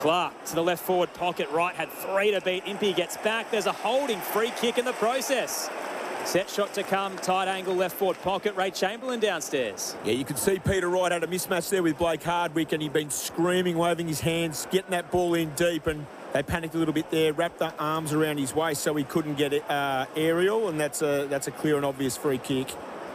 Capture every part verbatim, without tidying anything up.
Clark to the left forward pocket. Right had three to beat. Impey gets back. There's a holding free kick in the process. Set shot to come. Tight angle left forward pocket. Ray Chamberlain downstairs. Yeah, you could see Peter Wright had a mismatch there with Blake Hardwick, and he'd been screaming, waving his hands, getting that ball in deep, and they panicked a little bit there, wrapped their arms around his waist so he couldn't get it uh, aerial, and that's a, that's a clear and obvious free kick.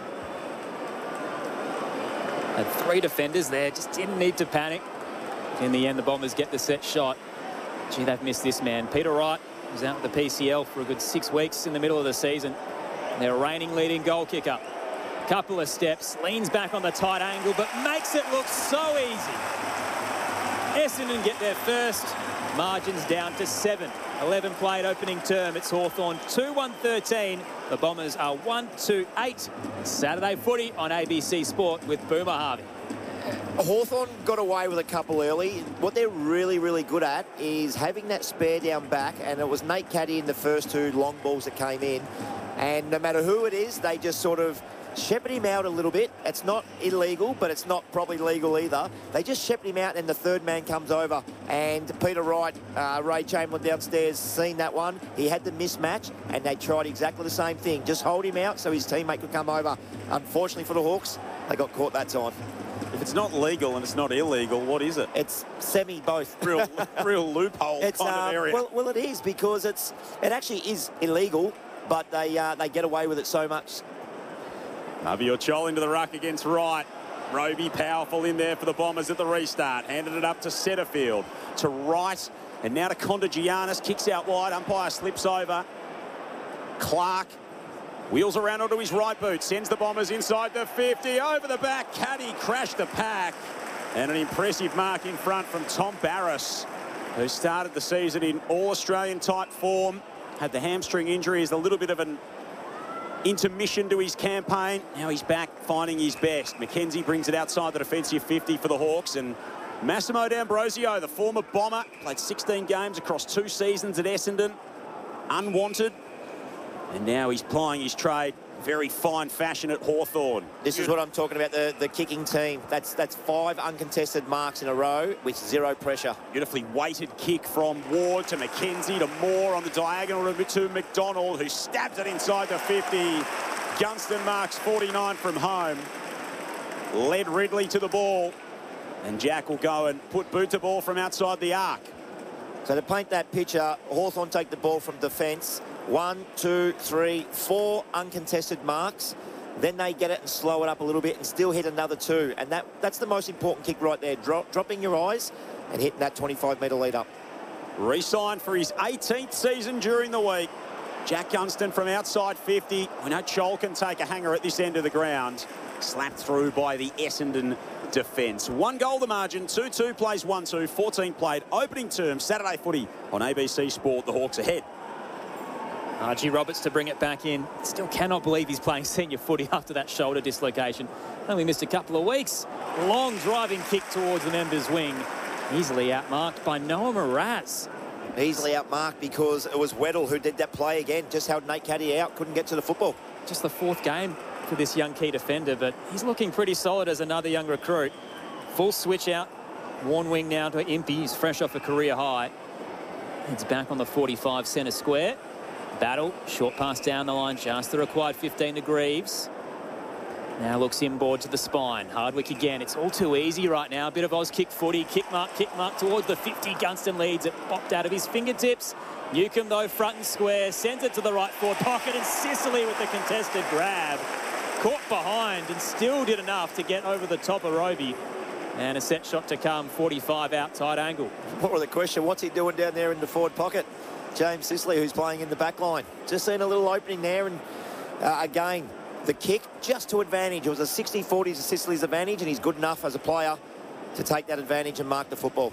Had three defenders there, just didn't need to panic. In the end, the Bombers get the set shot. Gee, they've missed this man. Peter Wright was out with the P C L for a good six weeks in the middle of the season. Their reigning leading goal kicker. Couple of steps, leans back on the tight angle, but makes it look so easy. Essendon get their first. Margins down to seven. eleven played opening term. It's Hawthorn two one thirteen. The Bombers are one two eight. Saturday footy on A B C Sport with Boomer Harvey. Hawthorn got away with a couple early. What they're really, really good at is having that spare down back, and it was Nate Caddy in the first two long balls that came in. And no matter who it is, they just sort of shepherd him out a little bit. It's not illegal, but it's not probably legal either. They just shepherd him out, and the third man comes over. And Peter Wright, uh, Ray Chamberlain downstairs, seen that one. He had the mismatch, and they tried exactly the same thing. Just hold him out so his teammate could come over. Unfortunately for the Hawks, they got caught that time. If it's not legal and it's not illegal, what is it? It's semi both. Real, real loophole it's, kind uh, of area. Well, well, it is, because it's it actually is illegal, but they uh, they get away with it so much. Avior Chol into the ruck against Wright. Roby powerful in there for the Bombers at the restart. Handed it up to Setterfield, to Wright, and now to Kondagiannis. Kicks out wide. Umpire slips over. Clark wheels around onto his right boot. Sends the Bombers inside the fifty. Over the back. Caddy crashed the pack. And an impressive mark in front from Tom Barras, who started the season in All-Australian type form. Had the hamstring injury as a little bit of an intermission to his campaign. Now he's back finding his best. McKenzie brings it outside the defensive fifty for the Hawks, and Massimo D'Ambrosio, the former Bomber, played sixteen games across two seasons at Essendon, unwanted, and now he's plying his trade very fine fashion at Hawthorn. This is what I'm talking about, the, the kicking team. That's that's five uncontested marks in a row with zero pressure. Beautifully weighted kick from Ward to McKenzie to Moore on the diagonal to McDonald, who stabs it inside the fifty. Gunston marks forty-nine from home. Led Ridley to the ball, and Jack will go and put boot to ball from outside the arc. So to paint that picture, Hawthorn take the ball from defence. One, two, three, four uncontested marks. Then they get it and slow it up a little bit and still hit another two. And that, that's the most important kick right there. Drop, dropping your eyes and hitting that twenty-five metre lead up. Re-signed for his eighteenth season during the week. Jack Gunston from outside fifty. We know Chol can take a hanger at this end of the ground. Slapped through by the Essendon defence. One goal the margin. two two plays one two. fourteen played. Opening term. Saturday footy on A B C Sport. The Hawks ahead. Archie Roberts to bring it back in. Still cannot believe he's playing senior footy after that shoulder dislocation. Only missed a couple of weeks. Long driving kick towards the member's wing. Easily outmarked by Noah Mraz. Easily outmarked because it was Weddle who did that play again. Just held Nate Caddy out. Couldn't get to the football. Just the fourth game for this young key defender, but he's looking pretty solid as another young recruit. Full switch out. One wing now to Impey. He's fresh off a career high. It's back on the forty-five centre square. Battle, short pass down the line, just the required fifteen to Greaves. Now looks inboard to the spine. Hardwick again. It's all too easy right now. A bit of Oz kick footy. Kick mark, kick mark towards the fifty. Gunston leads it. Popped out of his fingertips. Newcombe, though, front and square. Sends it to the right forward pocket. And Sicily with the contested grab. Caught behind and still did enough to get over the top of Roby. And a set shot to come. forty-five out, tight angle. What was the question? What's he doing down there in the forward pocket? James Sicily, who's playing in the back line. Just seen a little opening there, and uh, again, the kick just to advantage. It was a sixty forty to Sicily's advantage, and he's good enough as a player to take that advantage and mark the football.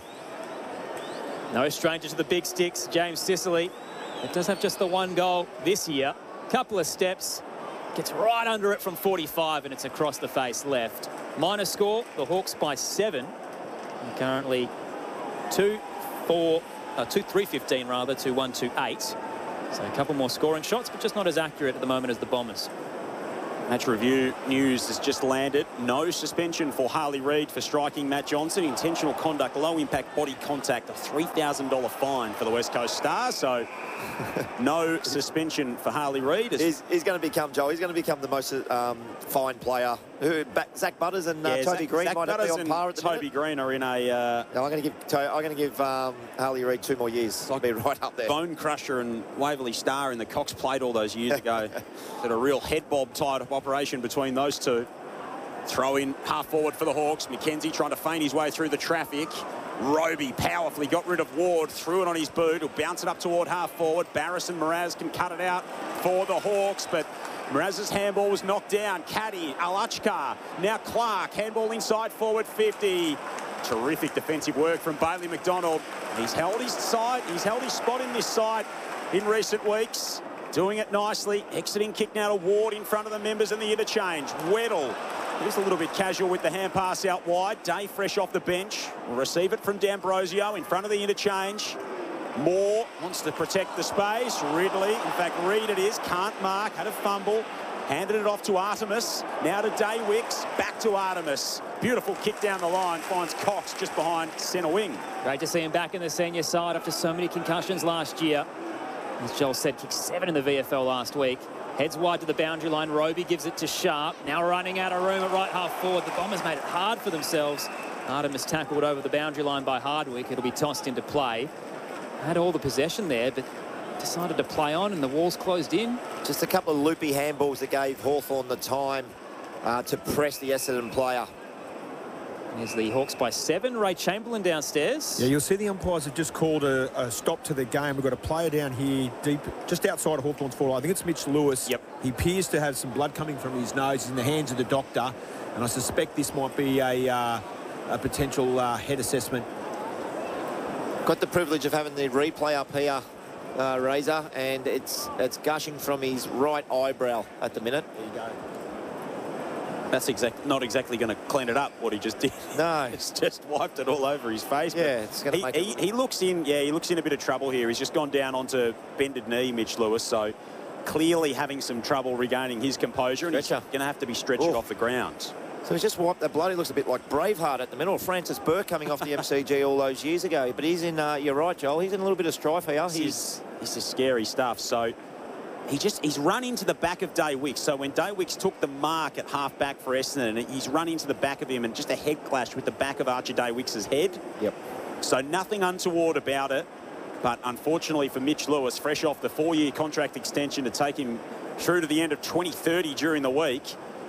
No stranger to the big sticks, James Sicily. It does have just the one goal this year. Couple of steps, gets right under it from forty-five, and it's across the face left. Minor score, the Hawks by seven. And currently two, four, uh, two, three, fifteen rather, to one, two, eight. So a couple more scoring shots, but just not as accurate at the moment as the Bombers. Match review news has just landed. No suspension for Harley Reid for striking Matt Johnson. Intentional conduct, low impact body contact, a three thousand dollar fine for the West Coast Stars. So no suspension for Harley Reid. He's, he's going to become, Joel, he's going to become the most um, fine player. Who, Zach Butters and uh, yeah, Toby Zach, Green Zach might Butters be on par at the Toby minute. Green are in a... Uh, no, I'm going to give, to, I'm going to give um, Harley Reid two more years. I'll be right up there. Bone Crusher and Waverley Star in the Cox Plate all those years ago. Had a real head bob type operation between those two. Throw in half forward for the Hawks. McKenzie trying to feint his way through the traffic. Roby powerfully got rid of Ward, threw it on his boot. He'll bounce it up toward half forward. Barris and Mraz can cut it out for the Hawks, but Mraz's handball was knocked down. Caddy, Alachkar, now Clark, handball inside forward fifty. Terrific defensive work from Bailey McDonald. He's held his side, he's held his spot in this side in recent weeks. Doing it nicely. Exiting kick now to Ward in front of the members in the interchange. Weddle. Just a little bit casual with the hand pass out wide. Day fresh off the bench. Will receive it from D'Ambrosio in front of the interchange. Moore wants to protect the space. Ridley, in fact, Reid it is. Can't mark. Had a fumble. Handed it off to Artemis. Now to Daywicks. Back to Artemis. Beautiful kick down the line. Finds Cox just behind centre wing. Great to see him back in the senior side after so many concussions last year. As Joel said, kicked seven in the V F L last week. Heads wide to the boundary line. Roby gives it to Sharp. Now running out of room at right half forward. The Bombers made it hard for themselves. Artemis tackled over the boundary line by Hardwick. It'll be tossed into play. Had all the possession there, but decided to play on and the walls closed in. Just a couple of loopy handballs that gave Hawthorn the time uh, to press the Essendon player. Here's the Hawks by seven. Ray Chamberlain downstairs. Yeah, you'll see the umpires have just called a, a stop to the game. We've got a player down here deep, just outside of Hawthorn's forward. I think it's Mitch Lewis. Yep. He appears to have some blood coming from his nose. He's in the hands of the doctor. And I suspect this might be a, uh, a potential uh, head assessment. Got the privilege of having the replay up here, uh, Razor, and it's, it's gushing from his right eyebrow at the minute. There you go. That's exact, not exactly going to clean it up, what he just did. No. It's just wiped it all over his face. Yeah, it's going to he, make he, it... he looks in, yeah, he looks in a bit of trouble here. He's just gone down onto bended knee, Mitch Lewis, so clearly having some trouble regaining his composure, and Stretcher. he's going to have to be stretched Oof. off the ground. So he's just wiped that blood. He looks a bit like Braveheart at the minute, or Francis Burke coming off the M C G all those years ago. But he's in, uh, you're right, Joel, he's in a little bit of strife here. This He's, is, this is scary stuff. So he just, he's run into the back of Daywicks. So when Daywicks took the mark at half back for Essendon, he's run into the back of him and just a head clash with the back of Archer Daywicks' head. Yep. So nothing untoward about it. But unfortunately for Mitch Lewis, fresh off the four-year contract extension to take him through to the end of twenty thirty during the week,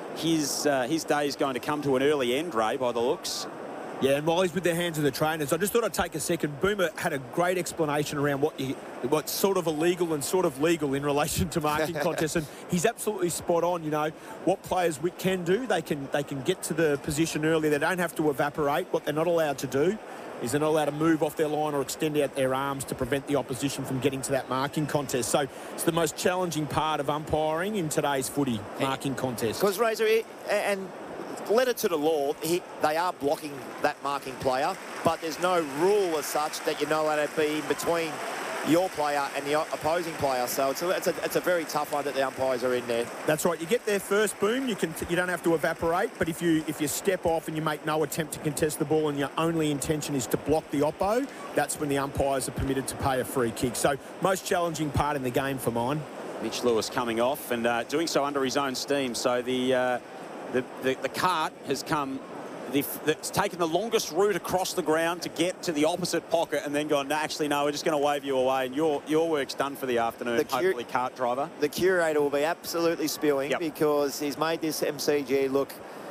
his uh, his day is going to come to an early end, Ray, by the looks. Yeah, and while he's with the hands of the trainers, I just thought I'd take a second. Boomer had a great explanation around what you, what's sort of illegal and sort of legal in relation to marking contests, and he's absolutely spot on. You know what players we can do. They can they can get to the position early. They don't have to evaporate. What they're not allowed to do is they're not allowed to move off their line or extend out their arms to prevent the opposition from getting to that marking contest. So it's the most challenging part of umpiring in today's footy, marking contest. Because, Razor, it, and letter to the law, he, they are blocking that marking player, but there's no rule as such that you're not allowed to be in between your player and the opposing player. So it's a, it's a, it's a very tough one that the umpires are in there. That's right. You get there first, boom. You can you don't have to evaporate. But if you if you step off and you make no attempt to contest the ball and your only intention is to block the oppo, that's when the umpires are permitted to pay a free kick. So most challenging part in the game for mine. Mitch Lewis coming off and uh, doing so under his own steam. So the uh, the, the the cart has come. The, that's taken the longest route across the ground to get to the opposite pocket and then gone, no, actually, no, we're just going to wave you away and your your work's done for the afternoon, The cur- hopefully, cart driver. The curator will be absolutely spewing Yep. because he's made this M C G look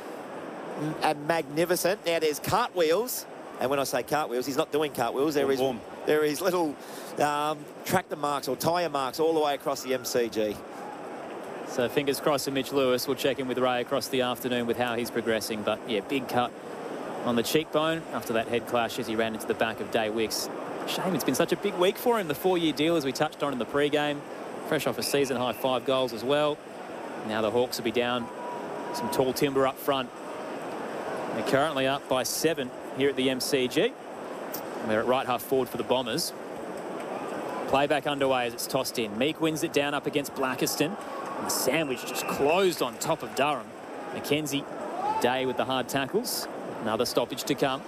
m- magnificent. Now, there's cartwheels, and when I say cartwheels, he's not doing cartwheels. There Boom, is boom. there is little um, tractor marks or tyre marks all the way across the M C G. So fingers crossed for Mitch Lewis. We'll check in with Ray across the afternoon with how he's progressing. But yeah, big cut on the cheekbone after that head clash as he ran into the back of Daywicks. Shame it's been such a big week for him. The four-year deal, as we touched on in the pre-game. Fresh off a season-high five goals as well. Now the Hawks will be down some tall timber up front. They're currently up by seven here at the M C G. And they're at right half forward for the Bombers. Playback underway as it's tossed in. Meek wins it down up against Blackiston. And the sandwich just closed on top of Durham. Mackenzie, Day with the hard tackles. Another stoppage to come.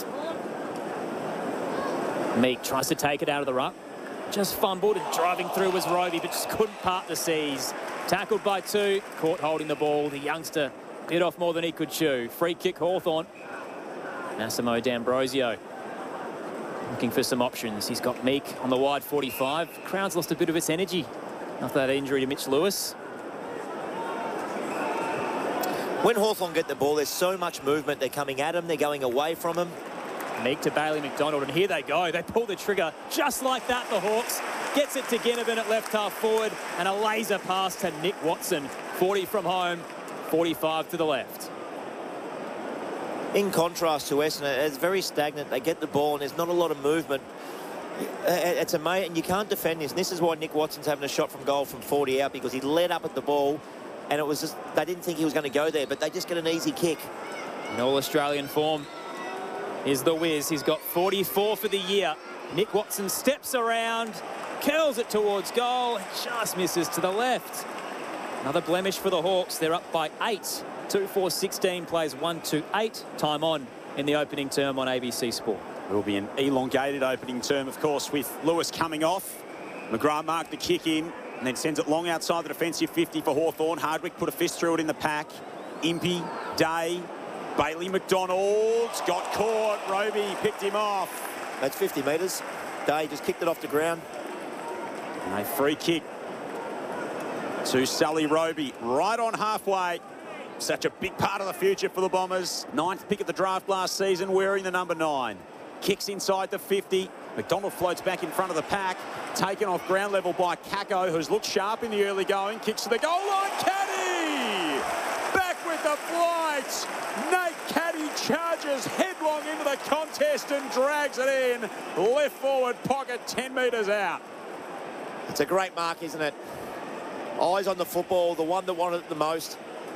Meek tries to take it out of the ruck. Just fumbled, and driving through was Roby, but just couldn't part the seas. Tackled by two, caught holding the ball. The youngster bit off more than he could chew. Free kick Hawthorn. Massimo D'Ambrosio looking for some options. He's got Meek on the wide forty-five. Crowd's lost a bit of its energy after that injury to Mitch Lewis. When Hawthorn get the ball, there's so much movement. They're coming at him, they're going away from him. Meek to Bailey McDonald, and here they go. They pull the trigger just like that, the Hawks. Gets it to Ginnivan at left half forward, and a laser pass to Nick Watson. forty from home, forty-five to the left. In contrast to Essendon, it's very stagnant. They get the ball, and there's not a lot of movement. It's amazing, and you can't defend this. And this is why Nick Watson's having a shot from goal from forty out, because he led up at the ball, and it was just, they didn't think he was going to go there, but they just get an easy kick. In all Australian form is the Wiz. He's got forty-four for the year. Nick Watson steps around, curls it towards goal, and just misses to the left. Another blemish for the Hawks. They're up by eight. two four sixteen plays one two eight. Time on in the opening term on A B C Sport. It will be an elongated opening term, of course, with Lewis coming off. McGrath marked the kick in and then sends it long outside the defensive fifty for Hawthorn. Hardwick put a fist through it in the pack. Impey, Day, Bailey McDonald got caught. Roby picked him off. That's fifty metres. Day just kicked it off the ground. And a free kick to Sally Roby right on halfway. Such a big part of the future for the Bombers. Ninth pick at the draft last season, wearing the number nine. Kicks inside the fifty. McDonald floats back in front of the pack. Taken off ground level by Kako, who's looked sharp in the early going. Kicks to the goal line. Caddy! Back with the flight. Nate Caddy charges headlong into the contest and drags it in. Left forward pocket, ten metres out. It's a great mark, isn't it? Eyes on the football, the one that wanted it the most.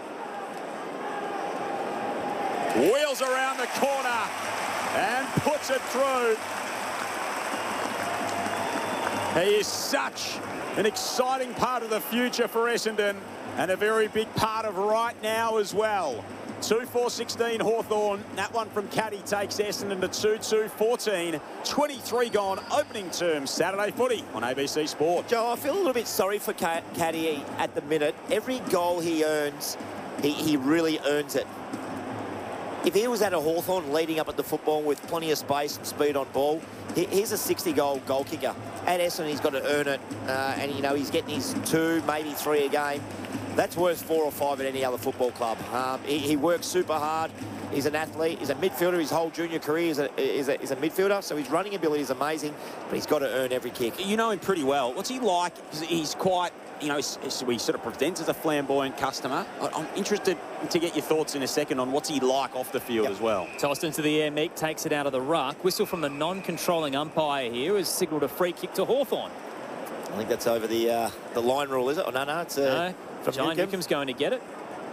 Wheels around the corner and puts it through. He is such an exciting part of the future for Essendon, and a very big part of right now as well. two four sixteen Hawthorn. That one from Caddy takes Essendon to two two fourteen. twenty-three gone, opening term Saturday footy on A B C Sport. Joe, I feel a little bit sorry for Caddy at the minute. Every goal he earns, he, he really earns it. If he was at a Hawthorn leading up at the football with plenty of space and speed on ball, he, he's a sixty goal goal kicker. At Essendon, he's got to earn it, uh, and you know he's getting his two, maybe three a game. That's worth four or five at any other football club. Um, he, he works super hard. He's an athlete. He's a midfielder. His whole junior career is a, is a, is a midfielder, so his running ability is amazing, but he's got to earn every kick. You know him pretty well. What's he like? He's quite, you know, he's, he sort of presents as a flamboyant customer. I'm interested to get your thoughts in a second on what's he like off the field yep. as well. Tossed into the air, Meek takes it out of the ruck. Whistle from the non-controlling umpire here has signalled a free kick to Hawthorn. I think that's over the uh, the line rule, is it? Oh, no, no, it's uh, no, John Newcomb's going to get it.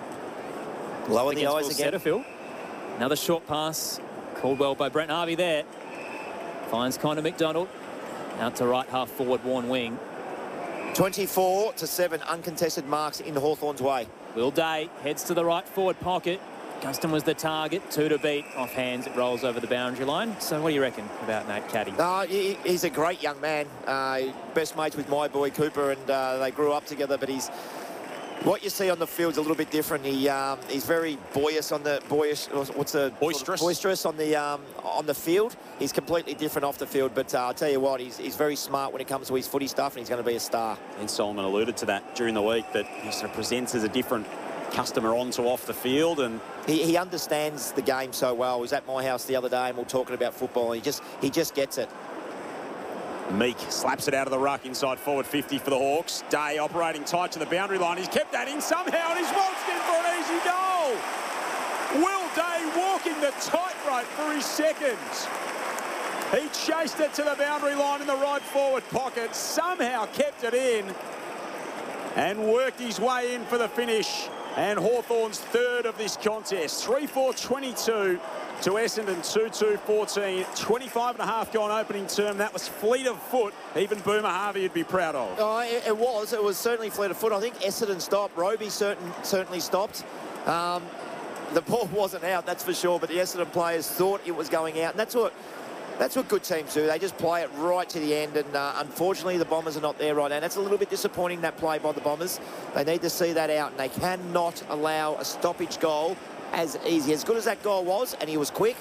Lower the eyes again. Setterfield. Another short pass called well by Brent Harvey there. Finds Connor McDonald. Out to right half forward, Warren Wing. twenty-four to seven uncontested marks in Hawthorn's way. Will Day heads to the right forward pocket. Guston was the target, two to beat. Off hands, it rolls over the boundary line. So what do you reckon about Nate Caddy? Uh, he, he's a great young man. Uh, best mates with my boy Cooper, and uh, they grew up together, but he's... What you see on the field's a little bit different. He um, he's very boyish on the boyish. What's the boisterous? Boisterous on the um, on the field. He's completely different off the field. But uh, I'll tell you what, he's he's very smart when it comes to his footy stuff, and he's going to be a star. And Solomon alluded to that during the week, that he sort of presents as a different customer on to off the field, and he, he understands the game so well. He was at my house the other day, and we we're talking about football. And he just he just gets it. Meek slaps it out of the ruck inside forward fifty for the Hawks. Day operating tight to the boundary line. He's kept that in somehow, and he's waltzed in for an easy goal. Will Day walking the tightrope for his seconds. He chased it to the boundary line in the right forward pocket, somehow kept it in, and worked his way in for the finish. And Hawthorn's third of this contest. three four twenty-two to Essendon two two fourteen. twenty-five and a half gone opening term. That was fleet of foot. Even Boomer Harvey would be proud of. Oh, it, it was. It was certainly fleet of foot. I think Essendon stopped. Roby certain, certainly stopped. Um, the ball wasn't out, that's for sure, but the Essendon players thought it was going out. And that's what that's what good teams do. They just play it right to the end. And uh, unfortunately, the Bombers are not there right now. That's a little bit disappointing, that play by the Bombers. They need to see that out. And they cannot allow a stoppage goal as easy. As good as that goal was, and he was quick,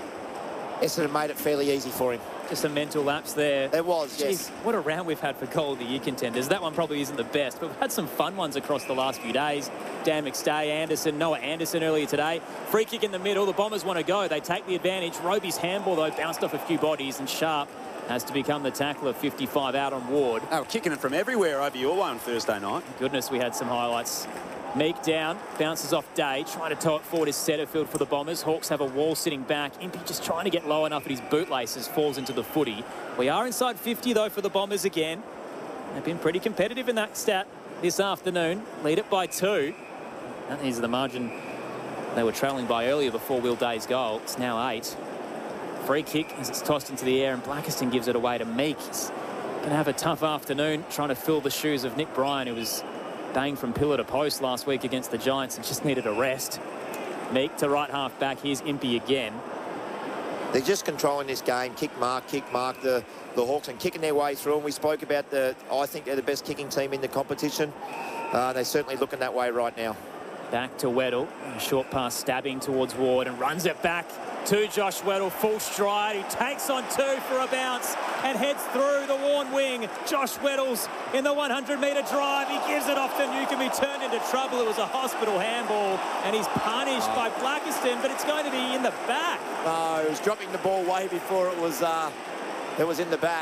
Essendon made it fairly easy for him. Just a mental lapse there. There was, Jeez, yes. what a round we've had for goal of the year contenders. That one probably isn't the best, but we've had some fun ones across the last few days. Dan McStay, Anderson, Noah Anderson earlier today. Free kick in the middle. The Bombers want to go. They take the advantage. Roby's handball, though, bounced off a few bodies, and Sharp has to become the tackler. fifty-five out on Ward. They were kicking it from everywhere over your way on Thursday night. Goodness, we had some highlights. Meek down, bounces off Day, trying to tow it forward is Setterfield for the Bombers. Hawks have a wall sitting back. Impey just trying to get low enough at his bootlaces, falls into the footy. We are inside fifty, though, for the Bombers again. They've been pretty competitive in that stat this afternoon. Lead it by two. And these are the margin they were trailing by earlier before Will Day's goal. It's now eight. Free kick as it's tossed into the air, and Blackiston gives it away to Meek. He's going to have a tough afternoon trying to fill the shoes of Nick Bryan, who was banged from pillar to post last week against the Giants and just needed a rest. Meek to right half back. Here's Impey again. They're just controlling this game. Kick mark, kick mark, the, the Hawks, and kicking their way through. And we spoke about the, I think they're the best kicking team in the competition. Uh, they're certainly looking that way right now. Back to Weddle. A short pass stabbing towards Ward and runs it back to Josh Weddle. Full stride. He takes on two for a bounce and heads through the worn wing. Josh Weddle's in the one hundred metre drive. He gives it off to Newcombe. He turned into trouble. It was a hospital handball, and he's punished by Blackiston, but it's going to be in the back. No, he was dropping the ball way before it was, uh, it was in the back.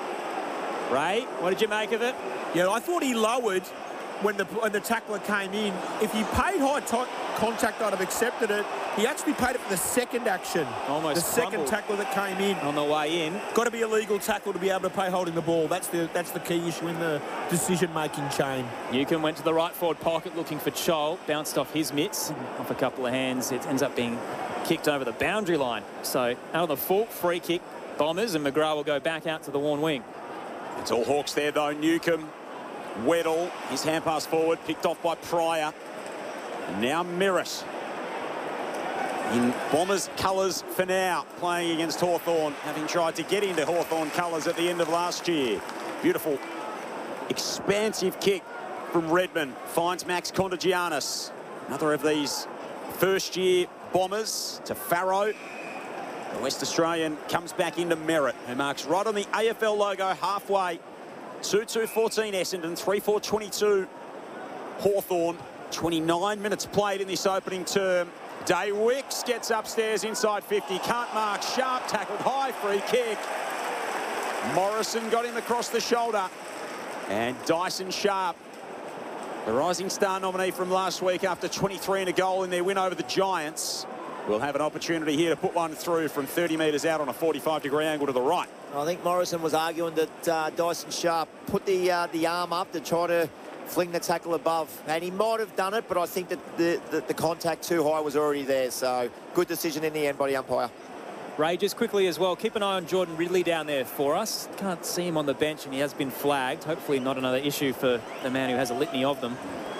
Ray, what did you make of it? Yeah, I thought he lowered when the when the tackler came in. If he paid high contact, I'd have accepted it. He actually paid it for the second action. Almost the second crumbled tackler that came in. on the way in. Got to be a legal tackle to be able to pay holding the ball. That's the that's the key issue in the decision-making chain. Newcombe went to the right forward pocket looking for Chol. Bounced off his mitts, off a couple of hands. It ends up being kicked over the boundary line. So out of the full free kick, Bombers, and McGrath will go back out to the worn wing. It's all Hawks there, though. Newcombe, Weddle, his hand pass forward, picked off by Pryor. And now Merritt in Bombers colours for now, playing against Hawthorn, having tried to get into Hawthorn colours at the end of last year. Beautiful, expansive kick from Redmond. Finds Max Contagianis. Another of these first-year Bombers to Farrow. The West Australian comes back into Merritt, who marks right on the A F L logo halfway. two two fourteen Essendon, three four twenty-two Hawthorn. twenty-nine minutes played in this opening term. Day Wicks gets upstairs inside fifty. Can't mark. Sharp tackled high. Free kick. Morrison got him across the shoulder. And Dyson Sharp, the Rising Star nominee from last week after twenty-three and a goal in their win over the Giants, will have an opportunity here to put one through from thirty metres out on a forty-five degree angle to the right. I think Morrison was arguing that uh, Dyson Sharp put the uh, the arm up to try to fling the tackle above, and he might have done it, but I think that the, the, the contact too high was already there. So good decision in the end by the umpire. Ray, just quickly as well, keep an eye on Jordan Ridley down there for us. Can't see him on the bench, and he has been flagged. Hopefully not another issue for the man who has a litany of them.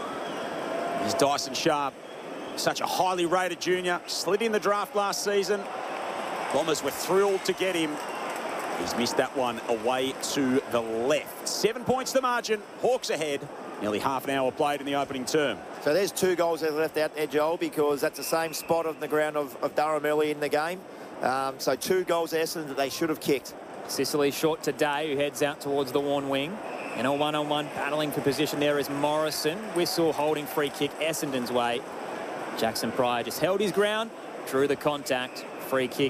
Here's Dyson Sharp, such a highly rated junior, slid in the draft last season. Bombers were thrilled to get him. He's missed that one away to the left. Seven points the margin. Hawks ahead. Nearly half an hour played in the opening term. So there's two goals that are left out there, Joel, because that's the same spot on the ground of, of Durham early in the game. Um, so two goals Essendon that they should have kicked. Sicily short today, who heads out towards the worn wing. And a one-on-one battling for position there is Morrison. Whistle holding free kick Essendon's way. Jackson Pryor just held his ground, drew the contact. Free kick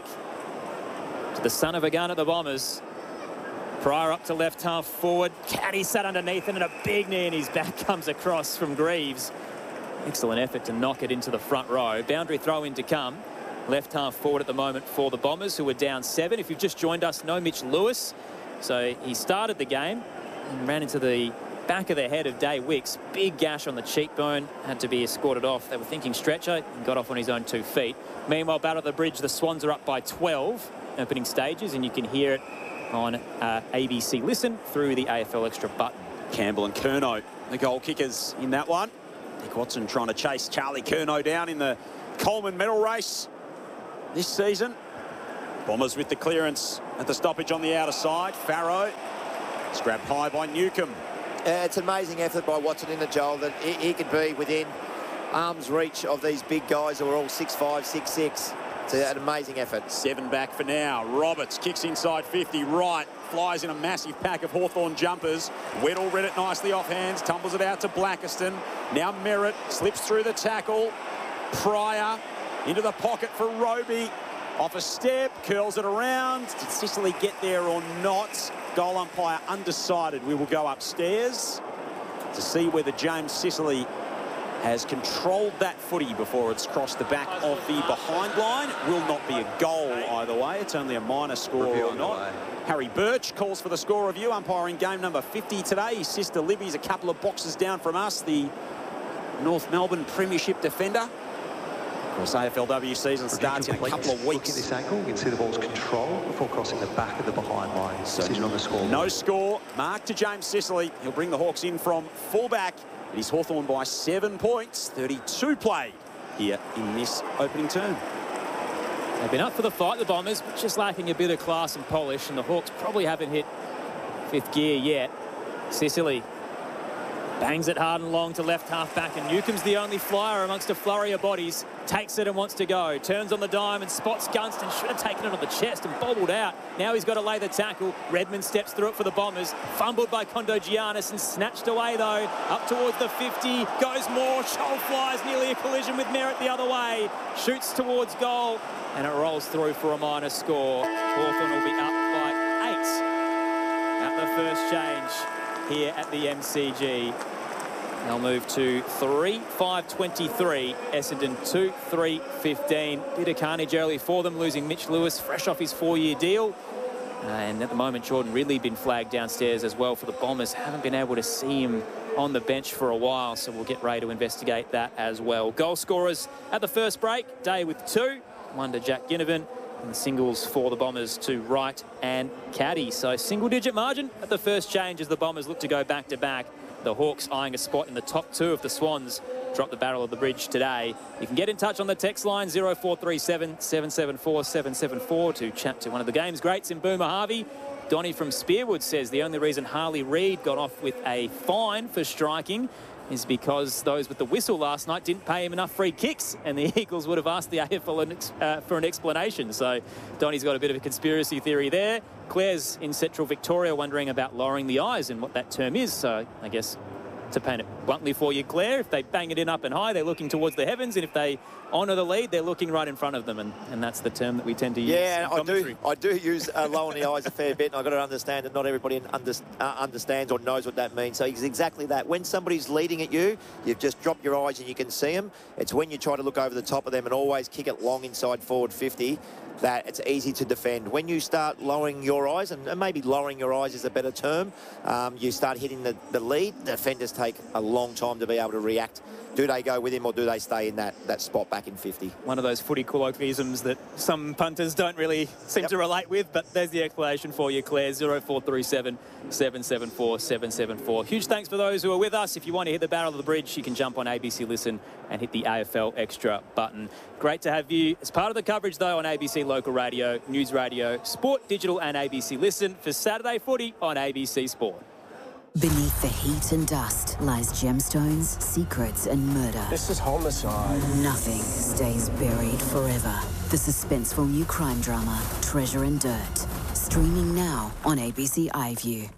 to the son of a gun at the Bombers. Pryor up to left half forward. Caddy sat underneath him, and a big knee in his back comes across from Greaves. Excellent effort to knock it into the front row. Boundary throw in to come. Left half forward at the moment for the Bombers, who are down seven. If you've just joined us, no Mitch Lewis. So he started the game and ran into the back of the head of Day Wicks. Big gash on the cheekbone. Had to be escorted off. They were thinking stretcher and got off on his own two feet. Meanwhile, Battle of the Bridge, the Swans are up by twelve opening stages, and you can hear it on uh, A B C Listen through the A F L Extra button. Campbell and Curnow, the goal kickers in that one. Nick Watson trying to chase Charlie Curnow down in the Coleman medal race this season. Bombers with the clearance at the stoppage on the outer side. Farrow, it's grabbed high by Newcomb. Uh, it's an amazing effort by Watson in the Joel that he, he could be within arm's reach of these big guys who are all six five, six six. It's an amazing effort. Seven back for now. Roberts kicks inside fifty. Right, flies in a massive pack of Hawthorn jumpers. Weddle read it nicely off hands, tumbles it out to Blackiston. Now Merritt slips through the tackle. Pryor into the pocket for Roby. Off a step, curls it around. Did Sicily get there or not? Goal umpire undecided. We will go upstairs to see whether James Sicily has controlled that footy before it's crossed the back of the behind line. It will not be a goal either way. It's only a minor score or not. Harry Birch calls for the score review, umpiring game number fifty today. His sister Libby's a couple of boxes down from us, the North Melbourne Premiership defender. Of course, A F L W season starts in a couple of weeks. Look at this angle, you can see the ball's controlled before crossing the back of the behind line. So decision on the score. No score. Mark to James Sicily. He'll bring the Hawks in from fullback. It is Hawthorn by seven points. thirty-two played here in this opening term. They've been up for the fight, the Bombers, but just lacking a bit of class and polish, and the Hawks probably haven't hit fifth gear yet. Sicily bangs it hard and long to left half back, and Newcomb's the only flyer amongst a flurry of bodies. Takes it and wants to go. Turns on the dime and spots Gunston. Should have taken it on the chest and bobbled out. Now he's got to lay the tackle. Redmond steps through it for the Bombers. Fumbled by Kondogiannis and snatched away though. Up towards the fifty. Goes more. Shoal flies. Nearly a collision with Merritt the other way. Shoots towards goal. And it rolls through for a minor score. Hawthorn will be up by eight at the first change here at the M C G. They'll move to three five twenty-three. Essendon two three fifteen. Bit of carnage early for them, losing Mitch Lewis, fresh off his four-year deal. Uh, and at the moment, Jordan Ridley been flagged downstairs as well for the Bombers. Haven't been able to see him on the bench for a while, so we'll get Ray to investigate that as well. Goal scorers at the first break. Day with two. One to Jack Ginnivan. And the singles for the Bombers to Wright and Caddy. So single-digit margin at the first change as the Bombers look to go back-to-back. The Hawks eyeing a spot in the top two of the Swans. Drop the Battle of the Bridge today. You can get in touch on the text line zero four three seven, seven seven four, seven seven four to chat to one of the game's greats in Boomer Harvey. Donnie from Spearwood says the only reason Harley Reid got off with a fine for striking is because those with the whistle last night didn't pay him enough free kicks, and the Eagles would have asked the A F L an, uh, for an explanation. So Donnie's got a bit of a conspiracy theory there. Claire's in Central Victoria wondering about lowering the eyes and what that term is. So I guess to paint it bluntly for you, Claire, if they bang it in up and high, they're looking towards the heavens, and if they honour the lead, they're looking right in front of them, and, and that's the term that we tend to use. Yeah, I do. I do use uh, low on the eyes a fair bit, and I've got to understand that not everybody under, uh, understands or knows what that means. So it's exactly that. When somebody's leading at you, you've just dropped your eyes and you can see them. It's when you try to look over the top of them and always kick it long inside forward fifty that it's easy to defend. When you start lowering your eyes, and maybe lowering your eyes is a better term, um, you start hitting the, the lead, defenders take a long time to be able to react. Do they go with him or do they stay in that, that spot back in fifty? One of those footy colloquialisms that some punters don't really seem yep. to relate with, but there's the explanation for you, Claire. zero four three seven, seven seven four, seven seven four. Huge thanks for those who are with us. If you want to hit the Battle of the Bridge, you can jump on A B C Listen and hit the A F L Extra button. Great to have you as part of the coverage, though, on A B C Local Radio, News Radio, Sport, Digital and A B C Listen for Saturday Footy on A B C Sport. Beneath the heat and dust lies gemstones, secrets and murder. This is homicide. Nothing stays buried forever. The suspenseful new crime drama, Treasure and Dirt. Streaming now on A B C iView.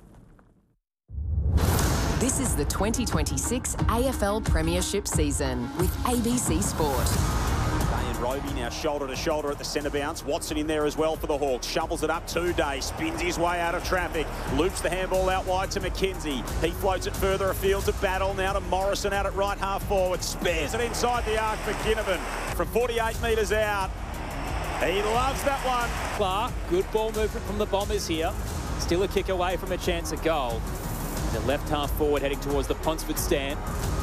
This is the twenty twenty-six A F L Premiership season with A B C Sport. Roby now shoulder to shoulder at the centre bounce. Watson in there as well for the Hawks. Shovels it up two Day. Spins his way out of traffic. Loops the handball out wide to McKenzie. He floats it further afield to Battle. Now to Morrison out at right half forward. Spares it inside the arc for Ginnivan from forty-eight metres out. He loves that one. Clark, good ball movement from the Bombers here. Still a kick away from a chance at goal. The left half forward heading towards the Ponsford stand.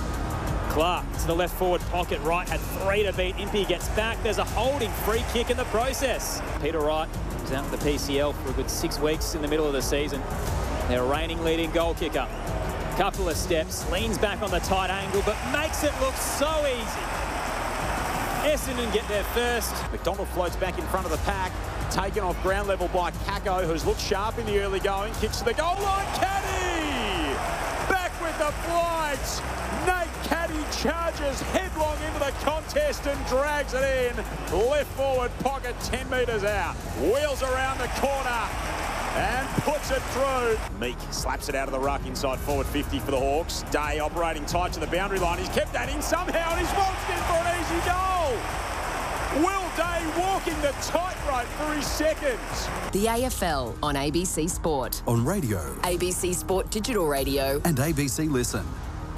Clark to the left forward pocket. Wright had three to beat. Impey gets back. There's a holding free kick in the process. Peter Wright was out with the P C L for a good six weeks in the middle of the season. Their reigning leading goal kicker. Couple of steps, leans back on the tight angle, but makes it look so easy. Essendon get there first. McDonald floats back in front of the pack. Taken off ground level by Kako, who's looked sharp in the early going. Kicks to the goal line. Caddy! Back with the flights. Nate Caddy charges headlong into the contest and drags it in. Left forward pocket, ten metres out. Wheels around the corner and puts it through. Meek slaps it out of the ruck inside forward fifty for the Hawks. Day operating tight to the boundary line. He's kept that in somehow and he's waltzed in for an easy goal. Will Day walking the tightrope for his seconds. The A F L on A B C Sport. On radio. A B C Sport Digital Radio. And A B C Listen.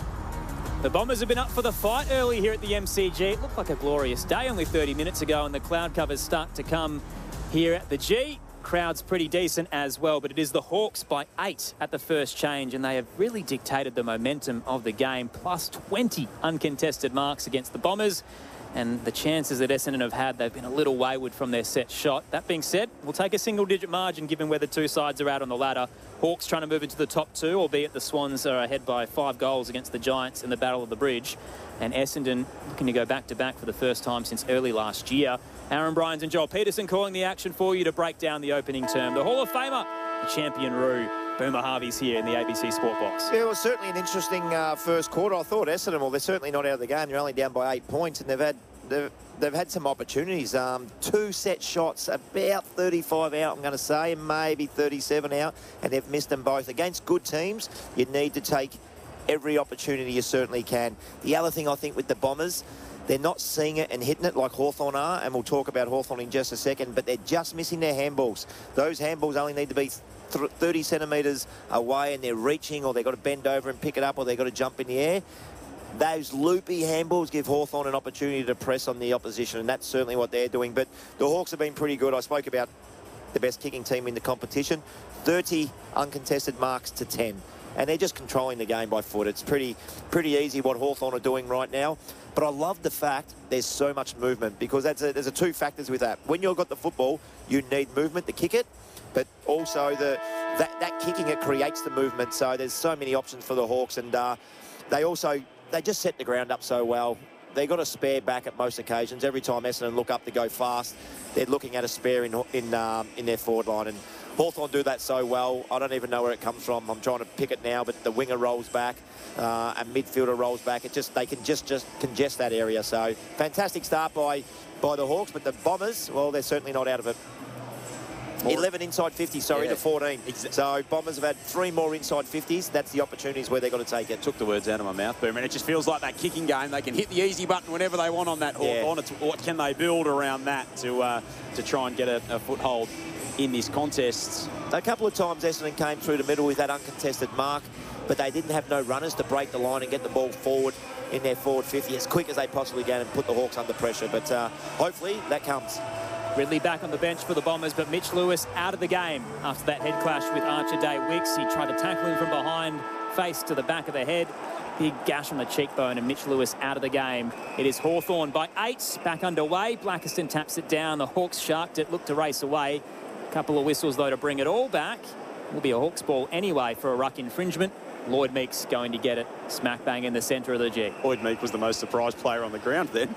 The Bombers have been up for the fight early here at the M C G. It looked like a glorious day only thirty minutes ago, and the cloud covers start to come here at the G. Crowd's pretty decent as well, but it is the Hawks by eight at the first change, and they have really dictated the momentum of the game. Plus twenty uncontested marks against the Bombers. And the chances that Essendon have had, they've been a little wayward from their set shot. That being said, we'll take a single-digit margin given where the two sides are out on the ladder. Hawks trying to move into the top two, albeit the Swans are ahead by five goals against the Giants in the Battle of the Bridge. And Essendon looking to go back-to-back for the first time since early last year. Aaron Bryans and Joel Peterson calling the action for you to break down the opening term. The Hall of Famer, the champion Roo, Boomer Harvey's here in the A B C Sport Box. Yeah, it was certainly an interesting uh, first quarter. I thought Essendon, well, they're certainly not out of the game. They're only down by eight points, and they've had they've, they've had some opportunities. Um, two set shots, about thirty-five out, I'm going to say, and maybe thirty-seven out, and they've missed them both. Against good teams, you need to take every opportunity you certainly can. The other thing I think with the Bombers, they're not seeing it and hitting it like Hawthorn are, and we'll talk about Hawthorn in just a second, but they're just missing their handballs. Those handballs only need to be thirty centimetres away, and they're reaching, or they've got to bend over and pick it up, or they've got to jump in the air. Those loopy handballs give Hawthorn an opportunity to press on the opposition, and that's certainly what they're doing. But the Hawks have been pretty good. I spoke about the best kicking team in the competition. thirty uncontested marks to ten. And they're just controlling the game by foot. It's pretty pretty easy what Hawthorn are doing right now. But I love the fact there's so much movement, because that's a, there's a two factors with that. When you've got the football, you need movement to kick it, but also the that, that kicking it creates the movement. So there's so many options for the Hawks, and uh, they also they just set the ground up so well. They got a spare back at most occasions. Every time Essendon look up to go fast, they're looking at a spare in in um, in their forward line. And Hawthorn do that so well. I don't even know where it comes from. I'm trying to pick it now, but the winger rolls back uh, and midfielder rolls back. It just they can just just congest that area. So fantastic start by by the Hawks, but the Bombers, well, they're certainly not out of it. eleven inside fifty, sorry, yeah. to fourteen. Exactly. So Bombers have had three more inside fifties. That's the opportunities where they've got to take it. Took the words out of my mouth, Boomer, and it just feels like that kicking game. They can hit the easy button whenever they want on that Hawthorn. Yeah. What can they build around that to uh, to try and get a, a foothold in this contest? A couple of times Essendon came through the middle with that uncontested mark, but they didn't have no runners to break the line and get the ball forward in their forward fifty as quick as they possibly can and put the Hawks under pressure. But uh, hopefully that comes. Ridley back on the bench for the Bombers, but Mitch Lewis out of the game after that head clash with Archer Day Wicks. He tried to tackle him from behind, face to the back of the head. Big gash on the cheekbone, and Mitch Lewis out of the game. It is Hawthorn by eight, back underway. Blackiston taps it down. The Hawks sharked it, looked to race away. A couple of whistles, though, to bring it all back. Will be a Hawks ball anyway for a ruck infringement. Lloyd Meeks going to get it smack bang in the centre of the G. Lloyd Meek was the most surprised player on the ground then.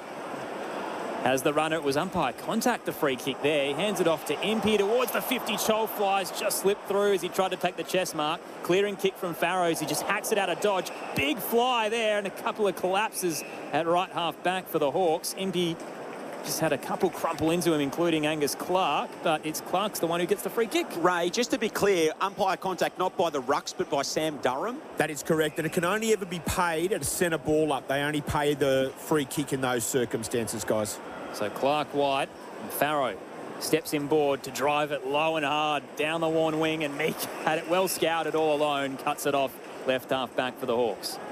As the runner, it was umpire contact, the free kick there. He hands it off to Impey towards the fifty. Chol flies, just slipped through as he tried to take the chest mark. Clearing kick from Farrows. He just hacks it out of dodge. Big fly there, and a couple of collapses at right half back for the Hawks. Impey just had a couple crumple into him, including Angus Clark, but it's Clark's the one who gets the free kick. Ray, just to be clear, umpire contact not by the rucks, but by Sam Durham. That is correct, and it can only ever be paid at a centre ball up. They only pay the free kick in those circumstances, guys. So Clark White and Farrow steps inboard to drive it low and hard down the worn wing, and Meek had it well scouted all alone, cuts it off left half back for the Hawks.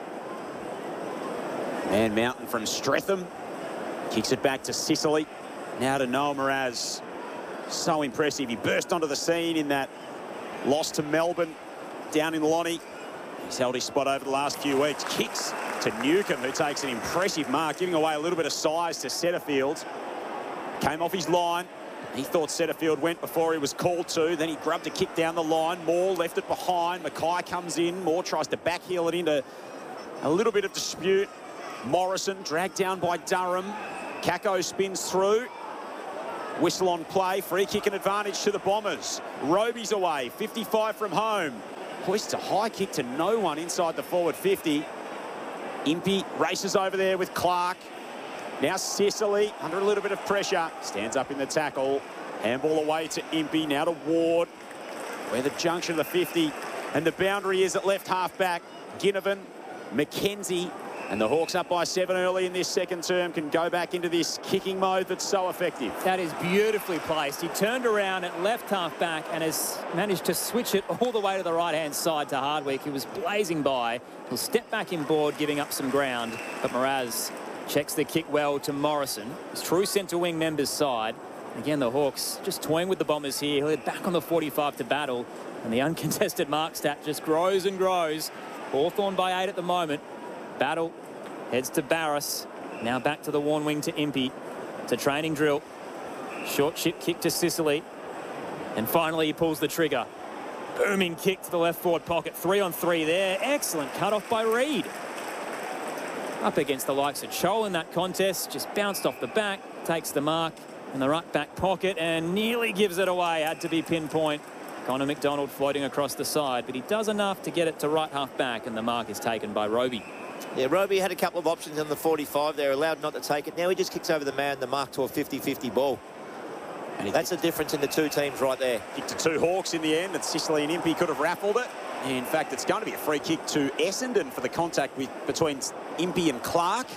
And Mountain from Streatham kicks it back to Sicily. Now to Noah Mraz. So impressive. He burst onto the scene in that loss to Melbourne down in Lonnie. He's held his spot over the last few weeks. Kicks to Newcomb, who takes an impressive mark, giving away a little bit of size to Setterfield. Came off his line. He thought Setterfield went before he was called to. Then he grabbed a kick down the line. Moore left it behind. Mackay comes in. Moore tries to backheel it into a little bit of dispute. Morrison dragged down by Durham. Kako spins through. Whistle on play. Free kick and advantage to the Bombers. Roby's away. fifty-five from home. Hoists a high kick to no one inside the forward fifty. Impey races over there with Clark. Now Sicily under a little bit of pressure. Stands up in the tackle. Handball away to Impey. Now to Ward. Where the junction of the fifty and the boundary is at left half back. Ginnivan, McKenzie. And the Hawks up by seven early in this second term can go back into this kicking mode that's so effective. That is beautifully placed. He turned around at left half back and has managed to switch it all the way to the right-hand side to Hardwick, who was blazing by. He'll step back in board, giving up some ground. But Mraz checks the kick well to Morrison. His true centre wing members side. Again, the Hawks just toying with the Bombers here. He'll head back on the forty-five to Battle. And the uncontested mark stat just grows and grows. Hawthorn by eight at the moment. Battle heads to Barras. Now back to the worn wing to Impey. It's a training drill. Short chip kick to Sicily. And finally he pulls the trigger. Booming kick to the left forward pocket. Three on three there. Excellent cut off by Reid. Up against the likes of Chol in that contest. Just bounced off the back. Takes the mark in the right back pocket and nearly gives it away. Had to be pinpoint. Connor McDonald floating across the side, but he does enough to get it to right half back, and the mark is taken by Roby. Yeah, Roby had a couple of options on the forty-five there, allowed not to take it. Now he just kicks over the man, the mark to a fifty fifty ball. And that's the difference in the two teams right there. Kick to two Hawks in the end, and Sicily and Impey could have raffled it. In fact, it's going to be a free kick to Essendon for the contact with between Impey and Clark.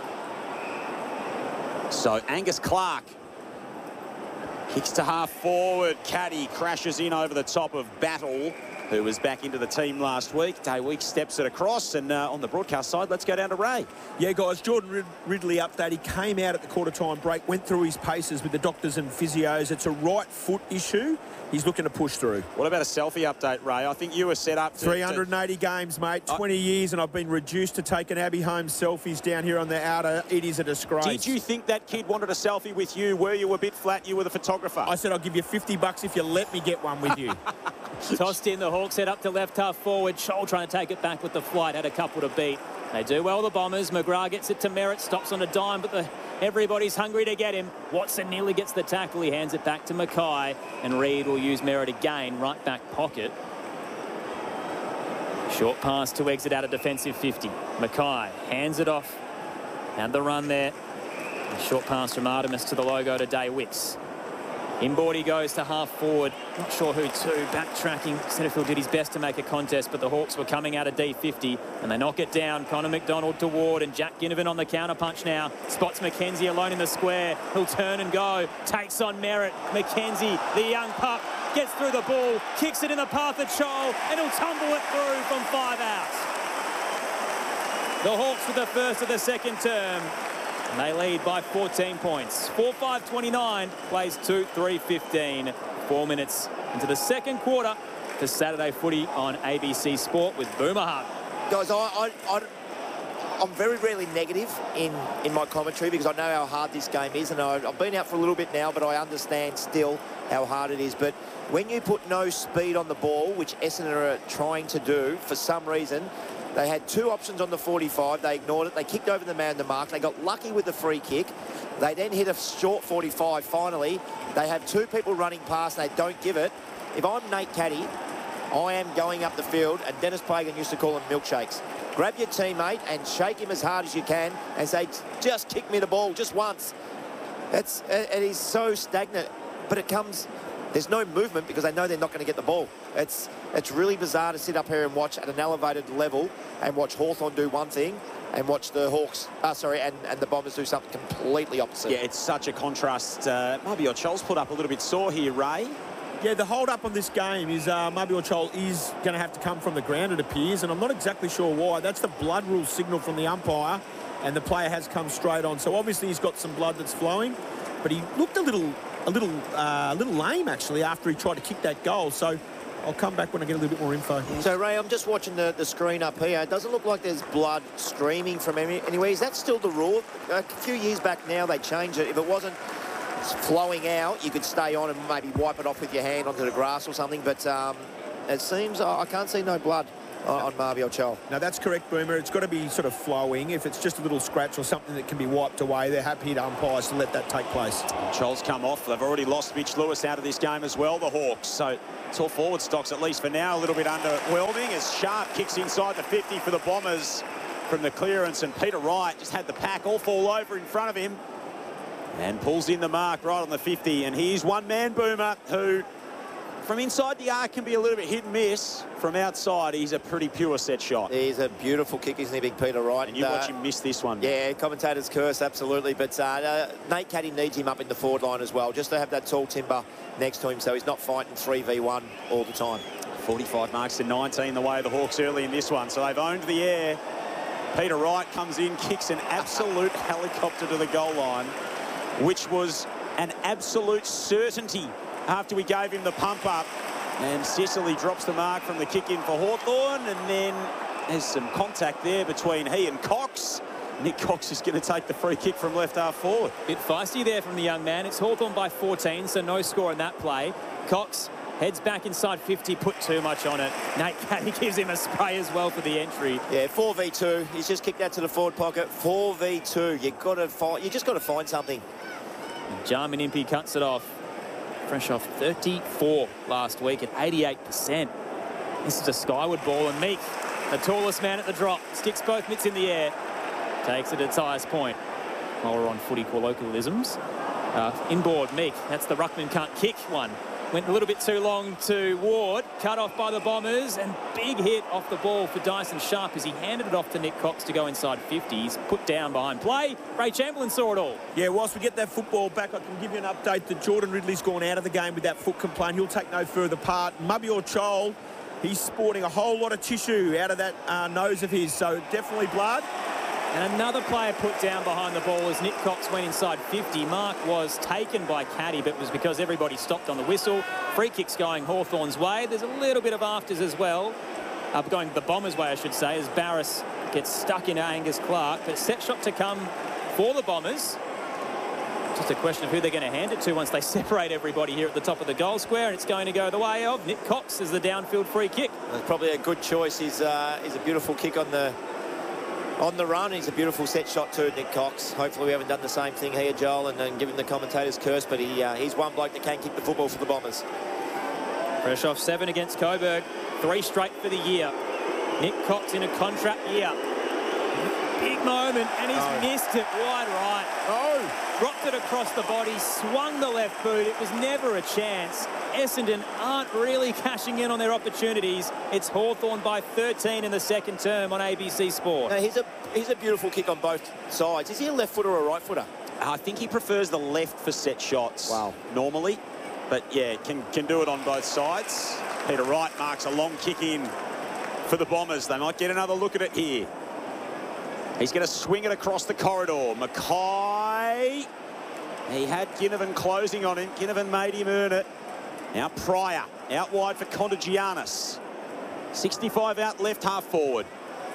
So Angus Clark kicks to half forward. Caddy crashes in over the top of Battle, who was back into the team last week. Day Week steps it across, and uh, on the broadcast side, let's go down to Ray. Yeah, guys, Jordan Rid Ridley update. He came out at the quarter-time break, went through his paces with the doctors and physios. It's a right foot issue. He's looking to push through. What about a selfie update, Ray? I think you were set up to... three hundred eighty to... games, mate, twenty years, and I've been reduced to taking Abbey Holmes selfies down here on the outer. It is a disgrace. Did you think that kid wanted a selfie with you? Were you a bit flat? You were the photographer. I said I'll give you fifty bucks if you let me get one with you. Tossed in, the Hawks head up to left half forward. Scholl trying to take it back with the flight. Had a couple to beat. They do well, the Bombers. McGrath gets it to Merritt. Stops on a dime, but the, everybody's hungry to get him. Watson nearly gets the tackle. He hands it back to Mackay. And Reid will use Merritt again. Right back pocket. Short pass to exit out of defensive fifty. Mackay hands it off. And the run there. A short pass from Artemis to the logo to Day Wicks. Inboard he goes to half forward. Not sure who to. Backtracking. Setterfield did his best to make a contest, but the Hawks were coming out of D fifty, and they knock it down. Connor McDonald to Ward, and Jack Ginnivan on the counter punch now. Spots McKenzie alone in the square. He'll turn and go. Takes on Merritt. McKenzie, the young pup, gets through the ball, kicks it in the path of Chol, and he'll tumble it through from five outs. The Hawks with the first of the second term. And they lead by fourteen points. four five twenty-nine, plays two three fifteen. Four minutes into the second quarter for Saturday footy on A B C Sport with Boomer Hart. Guys, I, I, I, I'm very rarely negative in, in my commentary because I know how hard this game is, and I, I've been out for a little bit now, but I understand still how hard it is. But when you put no speed on the ball, which Essendon are trying to do for some reason, they had two options on the forty-five. They ignored it. They kicked over the man the mark. They got lucky with the free kick. They then hit a short forty-five finally. They have two people running past and they don't give it. If I'm Nate Caddy, I am going up the field, and Dennis Pagan used to call them milkshakes. Grab your teammate and shake him as hard as you can and say, just kick me the ball just once. It's, it is so stagnant, but it comes... There's no movement because they know they're not going to get the ball. It's it's really bizarre to sit up here and watch at an elevated level and watch Hawthorn do one thing and watch the Hawks, uh, sorry, and, and the Bombers do something completely opposite. Yeah, it's such a contrast. Uh, maybe your Chol's put up a little bit sore here, Ray. Yeah, the hold-up on this game is uh, Mabior Chol is going to have to come from the ground, it appears, and I'm not exactly sure why. That's the blood rule signal from the umpire, and the player has come straight on. So obviously he's got some blood that's flowing, but he looked a little... a little uh, little lame, actually, after he tried to kick that goal. So I'll come back when I get a little bit more info. So, Ray, I'm just watching the, the screen up here. It doesn't look like there's blood streaming from any, anywhere. Is that still the rule? A few years back now, they changed it. If it wasn't flowing out, you could stay on and maybe wipe it off with your hand onto the grass or something. But um, it seems I can't see no blood on Mabior Chol. No, that's correct, Boomer. It's got to be sort of flowing. If it's just a little scratch or something that can be wiped away, they're happy to umpires to let that take place. Chol's come off. They've already lost Mitch Lewis out of this game as well, the Hawks. So it's all forward stocks, at least for now, a little bit underwhelming as Sharp kicks inside the fifty for the Bombers from the clearance, and Peter Wright just had the pack all fall over in front of him and pulls in the mark right on the fifty. And here's one man, Boomer, who from inside the arc can be a little bit hit and miss. From outside, he's a pretty pure set shot. He's a beautiful kick, isn't he, big Peter Wright? And you uh, watch him miss this one. Yeah, commentator's curse, absolutely. But uh, uh, Nate Caddy needs him up in the forward line as well, just to have that tall timber next to him so he's not fighting three v one all the time. forty-five marks to nineteen the way of the Hawks early in this one. So they've owned the air. Peter Wright comes in, kicks an absolute helicopter to the goal line, which was an absolute certainty after we gave him the pump up. And Sicily drops the mark from the kick in for Hawthorn, and then there's some contact there between he and Cox. Nick Cox is going to take the free kick from left half forward. Bit feisty there from the young man. It's Hawthorn by fourteen, so no score in that play. Cox heads back inside fifty, put too much on it. Nate Caddy gives him a spray as well for the entry. Yeah, four v two. He's just kicked that to the forward pocket. four v two. You got to find. You just got to find something. Jarman Impey cuts it off. Fresh off thirty-four last week at eighty-eight percent. This is a skyward ball, and Meek, the tallest man at the drop, sticks both mitts in the air, takes it at its highest point. While we're on footy colloquialisms, uh, inboard Meek, that's the ruckman can't kick one. Went a little bit too long to Ward, cut off by the Bombers, and big hit off the ball for Dyson Sharp as he handed it off to Nick Cox to go inside fifty. He's put down behind play. Ray Chamberlain saw it all. Yeah, whilst we get that football back, I can give you an update that Jordan Ridley's gone out of the game with that foot complaint. He'll take no further part. Mabior Chol, he's sporting a whole lot of tissue out of that uh, nose of his, so definitely blood. And another player put down behind the ball as Nick Cox went inside fifty. Mark was taken by Caddy, but it was because everybody stopped on the whistle. Free kicks going Hawthorn's way. There's a little bit of afters as well. Uh, going the Bombers' way, I should say, as Barris gets stuck into Angus Clark. But set shot to come for the Bombers. Just a question of who they're going to hand it to once they separate everybody here at the top of the goal square. And it's going to go the way of Nick Cox as the downfield free kick. That's probably a good choice. He's, uh, he's a beautiful kick on the... On the run. He's a beautiful set shot too, Nick Cox. Hopefully we haven't done the same thing here, Joel, and, and given the commentator's curse, but he uh, he's one bloke that can kick the football for the Bombers. Fresh off seven against Coburg. Three straight for the year. Nick Cox in a contract year. Big moment, and he's oh. missed it wide right. Oh! Dropped it across the body, swung the left boot. It was never a chance. Essendon aren't really cashing in on their opportunities. It's Hawthorn by thirteen in the second term on A B C Sport. Now, he's a, he's a beautiful kick on both sides. Is he a left footer or a right footer? I think he prefers the left for set shots. Wow. Normally. But, yeah, can, can do it on both sides. Peter Wright marks a long kick in for the Bombers. They might get another look at it here. He's going to swing it across the corridor. Mackay. He had Ginnivan closing on him. Ginnivan made him earn it. Now Pryor out wide for Contagianis. sixty-five out left half forward.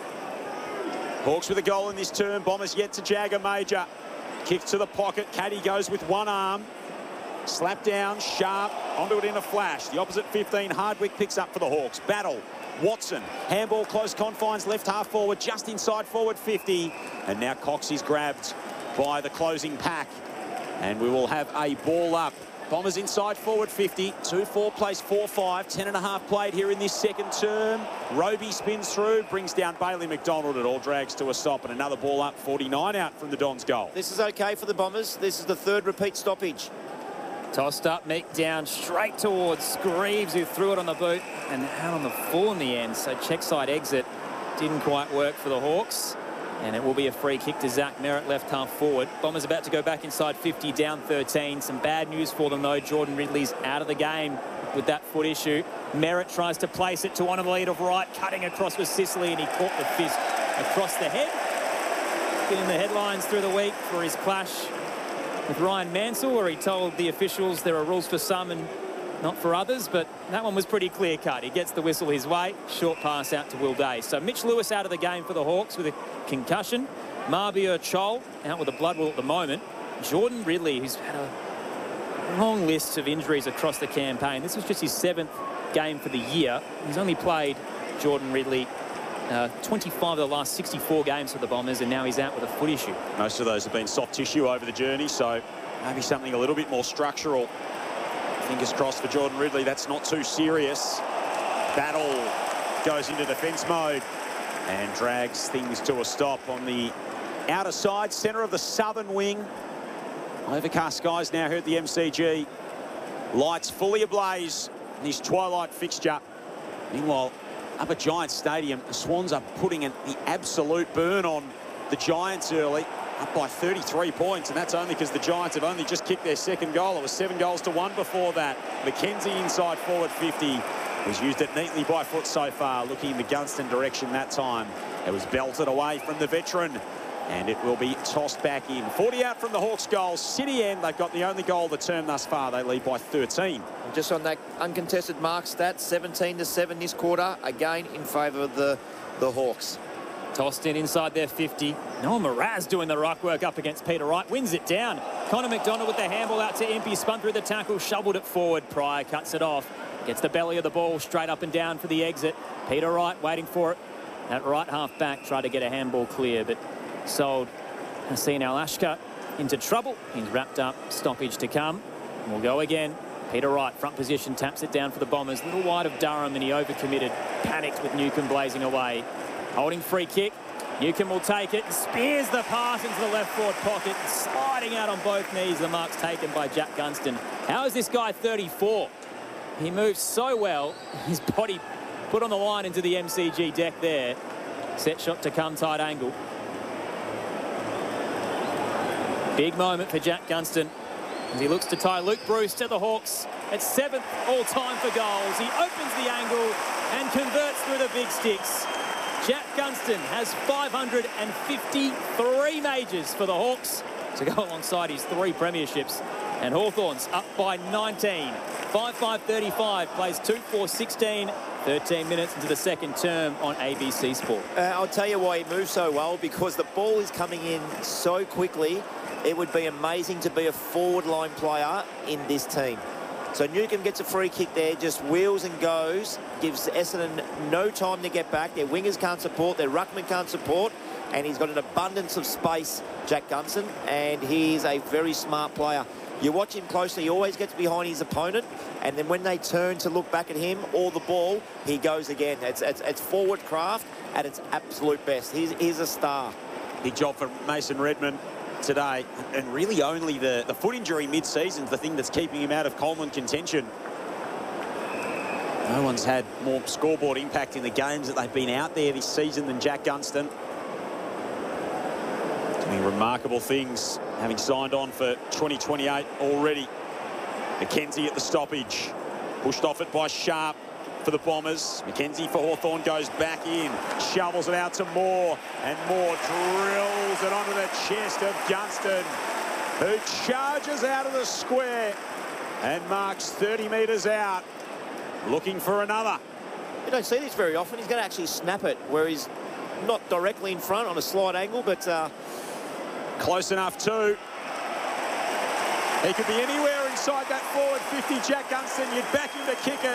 Hawks with a goal in this term. Bombers yet to jag a major. Kick to the pocket. Caddy goes with one arm. Slap down. Sharp onto it in a flash. The opposite fifteen. Hardwick picks up for the Hawks. Battle. Watson. Handball close confines. Left half forward. Just inside forward fifty. And now Cox is grabbed by the closing pack. And we will have a ball up. Bombers inside forward fifty. two four plays four five. ten and a half played here in this second term. Roby spins through, brings down Bailey McDonald. It all drags to a stop, and another ball up. forty-nine out from the Dons' goal. This is okay for the Bombers. This is the third repeat stoppage. Tossed up, Meek down straight towards Greaves, who threw it on the boot and out on the full in the end. So check side exit didn't quite work for the Hawks. And it will be a free kick to Zach Merritt, left half forward. Bombers about to go back inside fifty, down thirteen. Some bad news for them, though. Jordan Ridley's out of the game with that foot issue. Merritt tries to place it to one of the lead of right, cutting across with Sicily, and he caught the fist across the head. Been in the headlines through the week for his clash with Ryan Mansell, where he told the officials there are rules for some and not for others, but that one was pretty clear-cut. He gets the whistle his way. Short pass out to Will Day. So Mitch Lewis out of the game for the Hawks with a concussion. Mabior Chol out with a blood wool at the moment. Jordan Ridley, who's had a long list of injuries across the campaign. This was just his seventh game for the year. He's only played, Jordan Ridley, uh, twenty-five of the last sixty-four games for the Bombers, and now he's out with a foot issue. Most of those have been soft tissue over the journey, so maybe something a little bit more structural. Fingers crossed for Jordan Ridley. That's not too serious. Battle goes into defence mode and drags things to a stop on the outer side, centre of the southern wing. Overcast skies now here at the M C G. Lights fully ablaze in this twilight fixture. Meanwhile, up at Giants Stadium, the Swans are putting an, the absolute burn on the Giants early, up by thirty-three points, and that's only because the Giants have only just kicked their second goal. It was seven goals to one before that. McKenzie inside forward fifty. He's used it neatly by foot so far, looking in the Gunston direction that time. It was belted away from the veteran, and it will be tossed back in. forty out from the Hawks goal. City end, they've got the only goal of the term thus far. They lead by thirteen. Just on that uncontested mark stat, seventeen to seven this quarter, again in favour of the, the Hawks. Tossed in inside their fifty. Noah Mraz doing the rock work up against Peter Wright. Wins it down. Connor McDonald with the handball out to Impey. Spun through the tackle, shoveled it forward. Pryor cuts it off. Gets the belly of the ball straight up and down for the exit. Peter Wright waiting for it. That right half back tried to get a handball clear, but sold Hassan Al-Ashka into trouble. He's wrapped up. Stoppage to come. We'll go again. Peter Wright, front position, taps it down for the Bombers. Little wide of Durham, and he overcommitted. Panicked with Newcombe blazing away. Holding free kick. Newcombe will take it. Spears the pass into the left forward pocket. Sliding out on both knees. The mark's taken by Jack Gunston. How is this guy thirty-four? He moves so well. His body put on the line into the M C G deck there. Set shot to come, tight angle. Big moment for Jack Gunston as he looks to tie Luke Bruce to the Hawks at seventh all-time for goals. He opens the angle and converts through the big sticks. Jack Gunston has five hundred fifty-three majors for the Hawks to go alongside his three premierships. And Hawthorns up by nineteen. five five thirty-five, plays two four sixteen. thirteen minutes into the second term on A B C Sport. Uh, I'll tell you why he moves so well, because the ball is coming in so quickly. It would be amazing to be a forward line player in this team. So Newcombe gets a free kick there, just wheels and goes, gives Essendon no time to get back. Their wingers can't support, their ruckman can't support, and he's got an abundance of space, Jack Gunston, and he's a very smart player. You watch him closely, he always gets behind his opponent, and then when they turn to look back at him or the ball, he goes again. It's, it's, it's forward craft at its absolute best. He's, he's a star. Big job for Mason Redmond today, and really only the, the foot injury mid-season is the thing that's keeping him out of Coleman contention. No one's had more scoreboard impact in the games that they've been out there this season than Jack Gunston. Doing remarkable things, having signed on for twenty twenty-eight already. McKenzie at the stoppage, pushed off it by Sharp for the Bombers. McKenzie for Hawthorn goes back in, shovels it out to Moore, and Moore drills it onto the chest of Gunston, who charges out of the square and marks thirty metres out, looking for another. You don't see this very often. He's going to actually snap it where he's not directly in front on a slight angle, but uh... close enough too. He could be anywhere inside that forward fifty, Jack Gunston. You'd back him to kick it.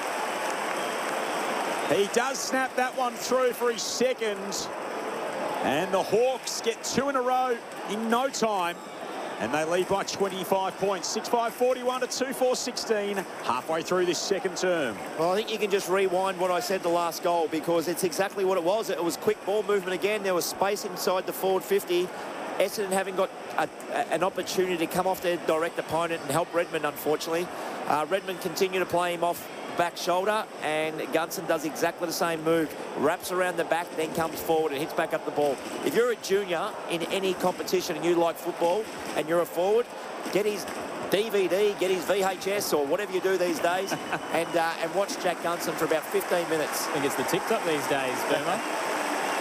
He does snap that one through for his second. And the Hawks get two in a row in no time. And they lead by twenty-five points. six five forty-one to two four sixteen, halfway through this second term. Well, I think you can just rewind what I said the last goal, because it's exactly what it was. It was quick ball movement again. There was space inside the forward fifty. Essendon having got a, a, an opportunity to come off their direct opponent and help Redmond, unfortunately. Uh, Redmond continue to play him off back shoulder, and Gunston does exactly the same move. Wraps around the back, then comes forward and hits back up the ball. If you're a junior in any competition and you like football and you're a forward, get his D V D, get his V H S or whatever you do these days, and uh, and watch Jack Gunston for about fifteen minutes. I think it's the TikTok these days, Boomer.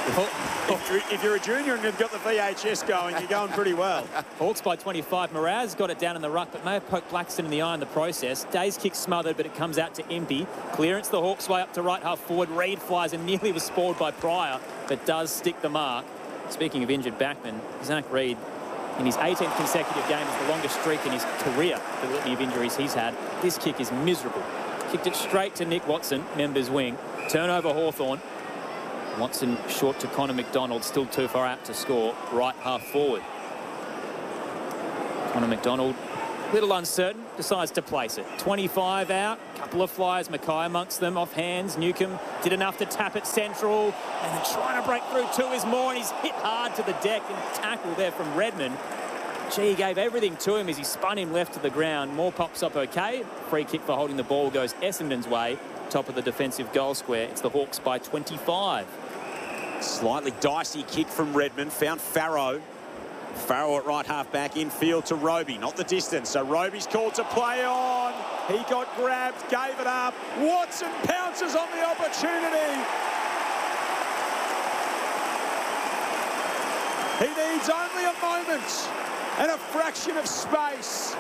If you're, if you're a junior and you've got the V H S going, you're going pretty well. Hawks by twenty-five. Mraz got it down in the ruck, but may have poked Blackston in the eye in the process. Day's kick smothered, but it comes out to Impey. Clearance the Hawks way up to right half forward. Reid flies and nearly was spoiled by Pryor, but does stick the mark. Speaking of injured backmen, Zach Reid, in his eighteenth consecutive game, is the longest streak in his career, the litany of injuries he's had. This kick is miserable. Kicked it straight to Nick Watson, members wing. Turnover Hawthorn. Watson short to Connor McDonald, still too far out to score, right half forward. Connor McDonald, little uncertain, decides to place it. twenty-five out, couple of flyers, Mackay amongst them, off hands. Newcomb did enough to tap it central, and they're trying to break through two is more, and he's hit hard to the deck, and tackle there from Redmond. Gee, he gave everything to him as he spun him left to the ground. Moore pops up okay. Free kick for holding the ball goes Essendon's way, top of the defensive goal square. It's the Hawks by twenty-five. Slightly dicey kick from Redmond. Found Farrow. Farrow at right half back, infield to Roby. Not the distance, so Roby's called to play on. He got grabbed, gave it up. Watson pounces on the opportunity. He needs only a moment and a fraction of space.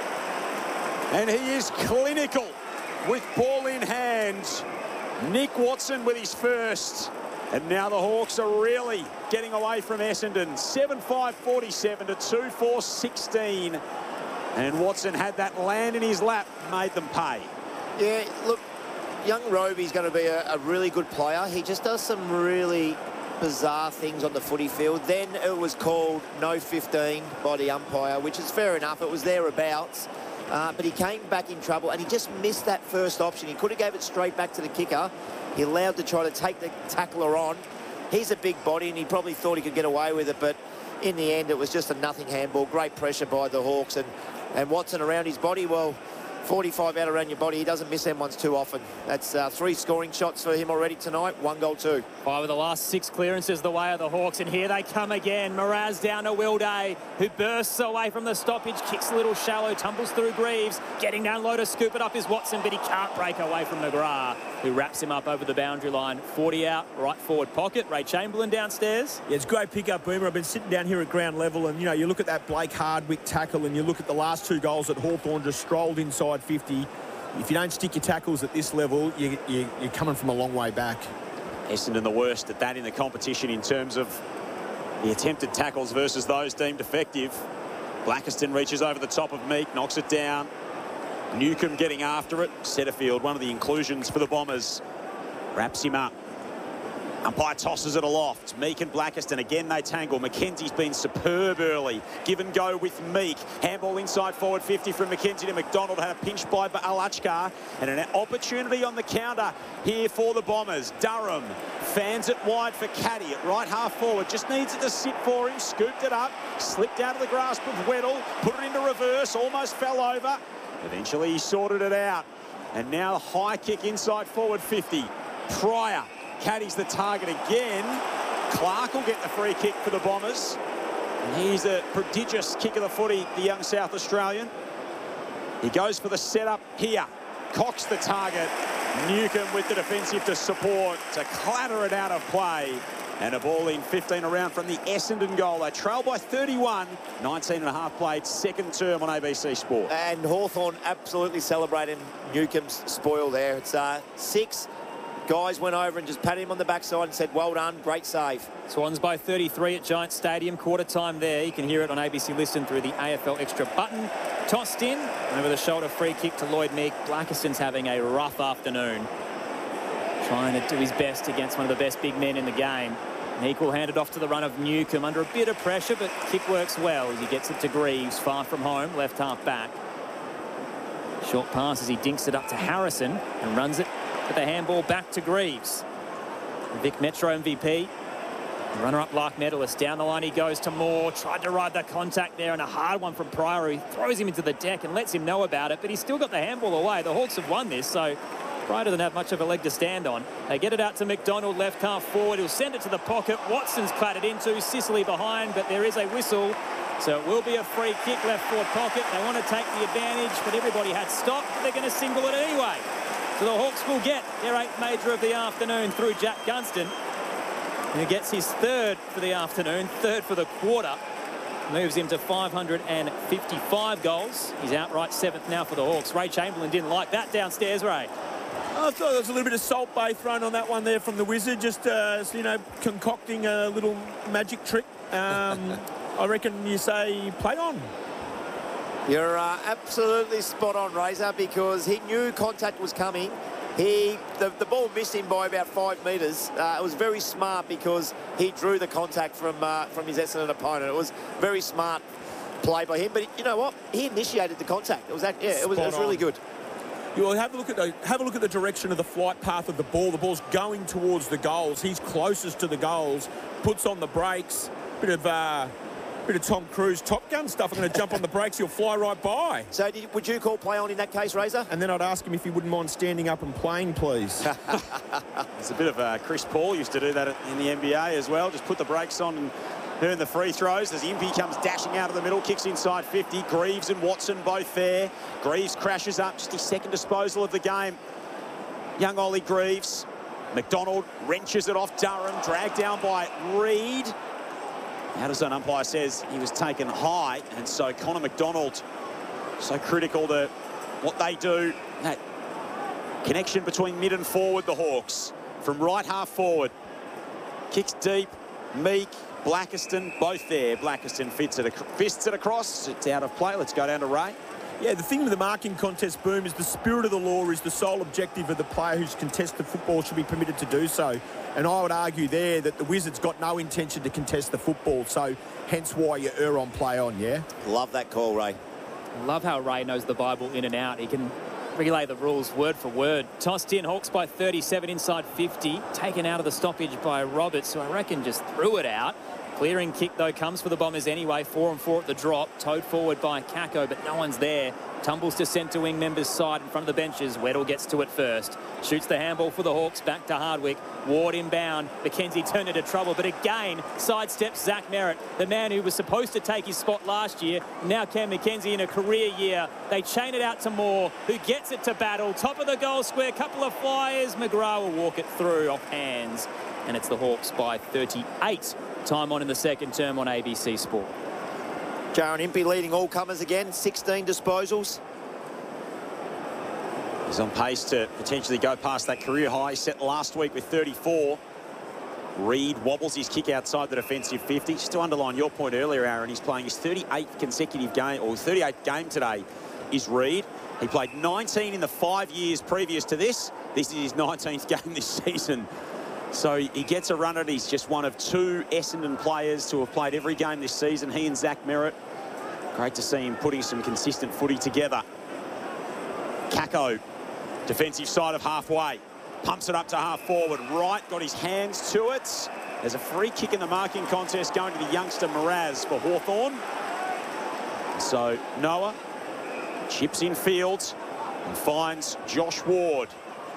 And he is clinical with ball in hand. Nick Watson with his first. And now the Hawks are really getting away from Essendon. seven five forty-seven to two four sixteen. And Watson had that land in his lap, made them pay. Yeah, look, young Roby's going to be a, a really good player. He just does some really bizarre things on the footy field. Then it was called no fifteen by the umpire, which is fair enough. It was thereabouts. Uh, but he came back in trouble, and he just missed that first option. He could have gave it straight back to the kicker. He allowed to try to take the tackler on. He's a big body, and he probably thought he could get away with it, but in the end, it was just a nothing handball. Great pressure by the Hawks, and, and Watson around his body, well, forty-five out around your body, he doesn't miss them ones too often. That's uh, three scoring shots for him already tonight, one goal too. Five of the last six clearances the way of the Hawks, and here they come again. Mraz down to Will Day, who bursts away from the stoppage, kicks a little shallow, tumbles through Greaves. Getting down low to scoop it up is Watson, but he can't break away from McGrath, who wraps him up over the boundary line. forty out, right forward pocket. Ray Chamberlain downstairs. Yeah, it's a great pick-up, Boomer. I've been sitting down here at ground level, and, you know, you look at that Blake Hardwick tackle, and you look at the last two goals that Hawthorn just strolled inside fifty. If you don't stick your tackles at this level, you, you, you're coming from a long way back. Essendon the worst at that in the competition in terms of the attempted tackles versus those deemed effective. Blackiston reaches over the top of Meek, knocks it down. Newcomb getting after it. Setterfield, one of the inclusions for the Bombers, wraps him up. Umpire tosses it aloft. Meek and Blackiston, again they tangle. Mackenzie's been superb early. Give and go with Meek. Handball inside forward fifty from Mackenzie to McDonald. Had a pinch by Alachkar. And an opportunity on the counter here for the Bombers. Durham fans it wide for Caddy at right half forward. Just needs it to sit for him. Scooped it up. Slipped out of the grasp of Weddle. Put it into reverse. Almost fell over. Eventually he sorted it out. And now high kick inside forward fifty. Pryor. Caddy's the target again. Clark will get the free kick for the Bombers. And he's a prodigious kick of the footy, the young South Australian. He goes for the setup here. Cox the target. Newcomb with the defensive to support to clatter it out of play. And a ball in fifteen around from the Essendon goal. They trail by thirty-one. nineteen and a half played, second term on A B C Sport. And Hawthorn absolutely celebrating Newcomb's spoil there. It's uh, six. Guys went over and just patted him on the backside and said, well done, great save. Swans by thirty-three at Giant Stadium. Quarter time there. You can hear it on A B C Listen through the A F L Extra button. Tossed in. Over the shoulder free kick to Lloyd Meek. Blackiston's having a rough afternoon. Trying to do his best against one of the best big men in the game. Meek will hand it off to the run of Newcomb under a bit of pressure, but kick works well as he gets it to Greaves, far from home, left half back. Short pass as he dinks it up to Harrison and runs it with the handball back to Greaves. Vic Metro M V P. Runner-up Lark medalist. Down the line he goes to Moore. Tried to ride the contact there and a hard one from Pryor. He throws him into the deck and lets him know about it, but he's still got the handball away. The Hawks have won this, so Pryor doesn't have much of a leg to stand on. They get it out to McDonald, left half forward. He'll send it to the pocket. Watson's clattered into. Sicily behind, but there is a whistle. So it will be a free kick, left forward pocket. They want to take the advantage, but everybody had stopped. They're going to single it anyway. So the Hawks will get their eighth major of the afternoon through Jack Gunston. And he gets his third for the afternoon, third for the quarter. Moves him to five hundred fifty-five goals. He's outright seventh now for the Hawks. Ray Chamberlain didn't like that downstairs, Ray. I thought there was a little bit of Salt Bay thrown on that one there from the Wizard, just, uh, you know, concocting a little magic trick. Um, I reckon you say play on. You're uh, absolutely spot on, Razor, because he knew contact was coming. He the, the ball missed him by about five metres. Uh, it was very smart because he drew the contact from uh, from his Essendon opponent. It was very smart play by him. But you know what? He initiated the contact. It was that, yeah, it was, it was really good. You will have a look at the have a look at the direction of the flight path of the ball. The ball's going towards the goals. He's closest to the goals. Puts on the brakes. Bit of uh, bit of Tom Cruise Top Gun stuff. I'm going to jump on the brakes. He'll fly right by. So did, would you call play on in that case, Razor? And then I'd ask him if he wouldn't mind standing up and playing, please. It's a bit of uh, Chris Paul used to do that in the N B A as well. Just put the brakes on and earn the free throws as Impey comes dashing out of the middle, kicks inside fifty. Greaves and Watson both there. Greaves crashes up, just his second disposal of the game. Young Ollie Greaves. McDonald wrenches it off Durham, dragged down by Reid. Out-of-zone umpire says he was taken high, and so Connor McDonald so critical to what they do. That connection between mid and forward, the Hawks. From right half forward. Kicks deep. Meek, Blackiston, both there. Blackiston fits it, fists it across. It's out of play. Let's go down to Ray. Yeah, the thing with the marking contest, Boom, is the spirit of the law is the sole objective of the player who's contested football should be permitted to do so. And I would argue there that the Wizards got no intention to contest the football, so hence why you err on play on, yeah? Love that call, Ray. Love how Ray knows the Bible in and out. He can relay the rules word for word. Tossed in, Hawks by thirty-seven inside fifty. Taken out of the stoppage by Roberts, who I reckon just threw it out. Clearing kick, though, comes for the Bombers anyway. Four and four at the drop. Towed forward by Kako, but no one's there. Tumbles to centre wing members' side in front of the benches. Weddle gets to it first. Shoots the handball for the Hawks. Back to Hardwick. Ward inbound. McKenzie turned into trouble, but again sidesteps Zach Merritt, the man who was supposed to take his spot last year. Now Cam McKenzie in a career year. They chain it out to Moore, who gets it to Battle. Top of the goal square. Couple of flyers. McGrath will walk it through off hands. And it's the Hawks by thirty-eight. Time on in the second term on A B C Sport. Jaron Impey leading all comers again, sixteen disposals. He's on pace to potentially go past that career high set last week with thirty-four. Reid wobbles his kick outside the defensive fifty. Just to underline your point earlier, Aaron, he's playing his thirty-eighth consecutive game, or thirty-eighth game today is Reid. He played nineteen in the five years previous to this. This is his nineteenth game this season. So he gets a run at it. He's just one of two Essendon players to have played every game this season. He and Zach Merritt. Great to see him putting some consistent footy together. Kako, defensive side of halfway. Pumps it up to half forward. Right, got his hands to it. There's a free kick in the marking contest going to the youngster Miraz for Hawthorn. So Noah chips in field and finds Josh Ward.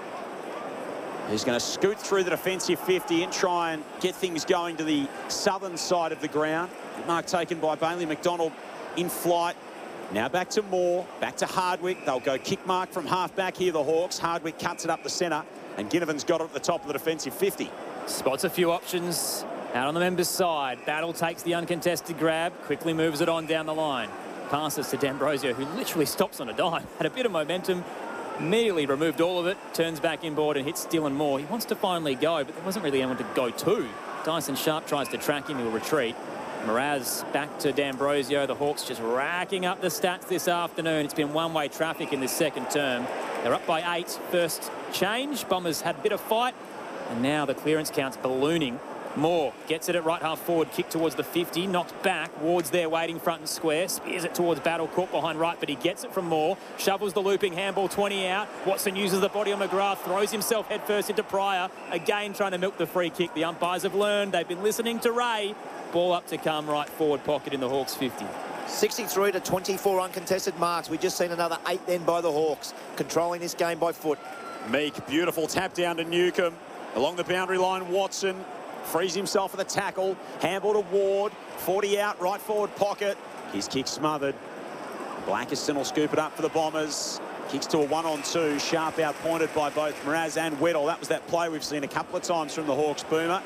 He's going to scoot through the defensive fifty and try and get things going to the southern side of the ground. Mark taken by Bailey McDonald in flight. Now back to Moore, back to Hardwick. They'll go kick mark from half back here, the Hawks. Hardwick cuts it up the centre, and Ginnivan's got it at the top of the defensive fifty. Spots a few options out on the members' side. Battle takes the uncontested grab, quickly moves it on down the line. Passes to D'Ambrosio, who literally stops on a dime. Had a bit of momentum. Immediately removed all of it, turns back inboard and hits Dylan Moore. He wants to finally go, but there wasn't really anyone to go to. Dyson Sharp tries to track him, he'll retreat. Miraz back to D'Ambrosio. The Hawks just racking up the stats this afternoon. It's been one-way traffic in this second term. They're up by eight. First change. Bombers had a bit of fight, and now the clearance count's ballooning. Moore gets it at right half forward, kick towards the fifty, knocked back. Ward's there waiting front and square, spears it towards Battle, caught behind right, but he gets it from Moore, shovels the looping handball twenty out. Watson uses the body on McGrath, throws himself headfirst into Pryor, again trying to milk the free kick. The umpires have learned, they've been listening to Ray. Ball up to come, right forward pocket in the Hawks fifty. sixty-three to twenty-four uncontested marks. We've just seen another eight then by the Hawks, controlling this game by foot. Meek, beautiful tap down to Newcomb. Along the boundary line, Watson frees himself for the tackle. Handball to Ward. forty out, right forward pocket. His kick smothered. Blackiston will scoop it up for the Bombers. Kicks to a one-on-two. Sharp out pointed by both Miraz and Weddle. That was that play we've seen a couple of times from the Hawks, Boomer.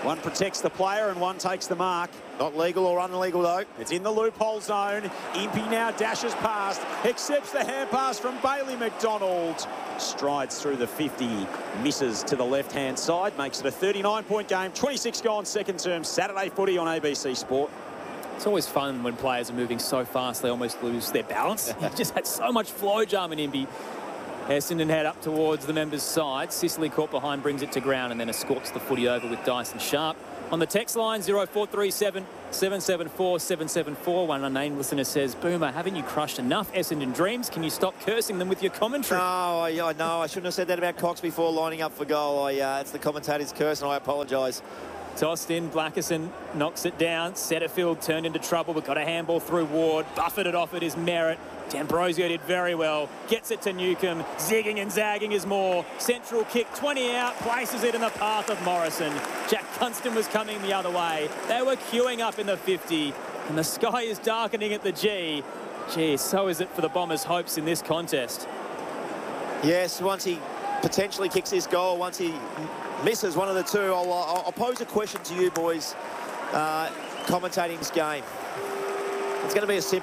One protects the player and one takes the mark. Not legal or unlegal, though. It's in the loophole zone. Impey now dashes past, accepts the hand pass from Bailey McDonald. Strides through the fifty, misses to the left-hand side, makes it a thirty-nine point game. twenty-six gone second term, Saturday footy on A B C Sport. It's always fun when players are moving so fast they almost lose their balance. He just had so much flow, Jarman Impey. Essendon head up towards the members' side. Sicily caught behind, brings it to ground and then escorts the footy over with Dyson Sharp. On the text line, zero four three seven, seven seven four, seven seven four. One unnamed listener says, Boomer, haven't you crushed enough Essendon dreams? Can you stop cursing them with your commentary? No, I, I know. I shouldn't have said that about Cox before lining up for goal. I, uh, it's the commentator's curse, and I apologise. Tossed in, Blackerson knocks it down. Setterfield turned into trouble, but got a handball through Ward. Buffeted off at his merit. D'Ambrosio did very well. Gets it to Newcomb. Zigging and zagging is more. Central kick, twenty out. Places it in the path of Morrison. Jack Gunston was coming the other way. They were queuing up in the fifty. And the sky is darkening at the G. Gee, so is it for the Bombers' hopes in this contest. Yes, once he potentially kicks this goal, once he misses one of the two, I'll, I'll, I'll pose a question to you boys uh, commentating this game. It's going to be a simple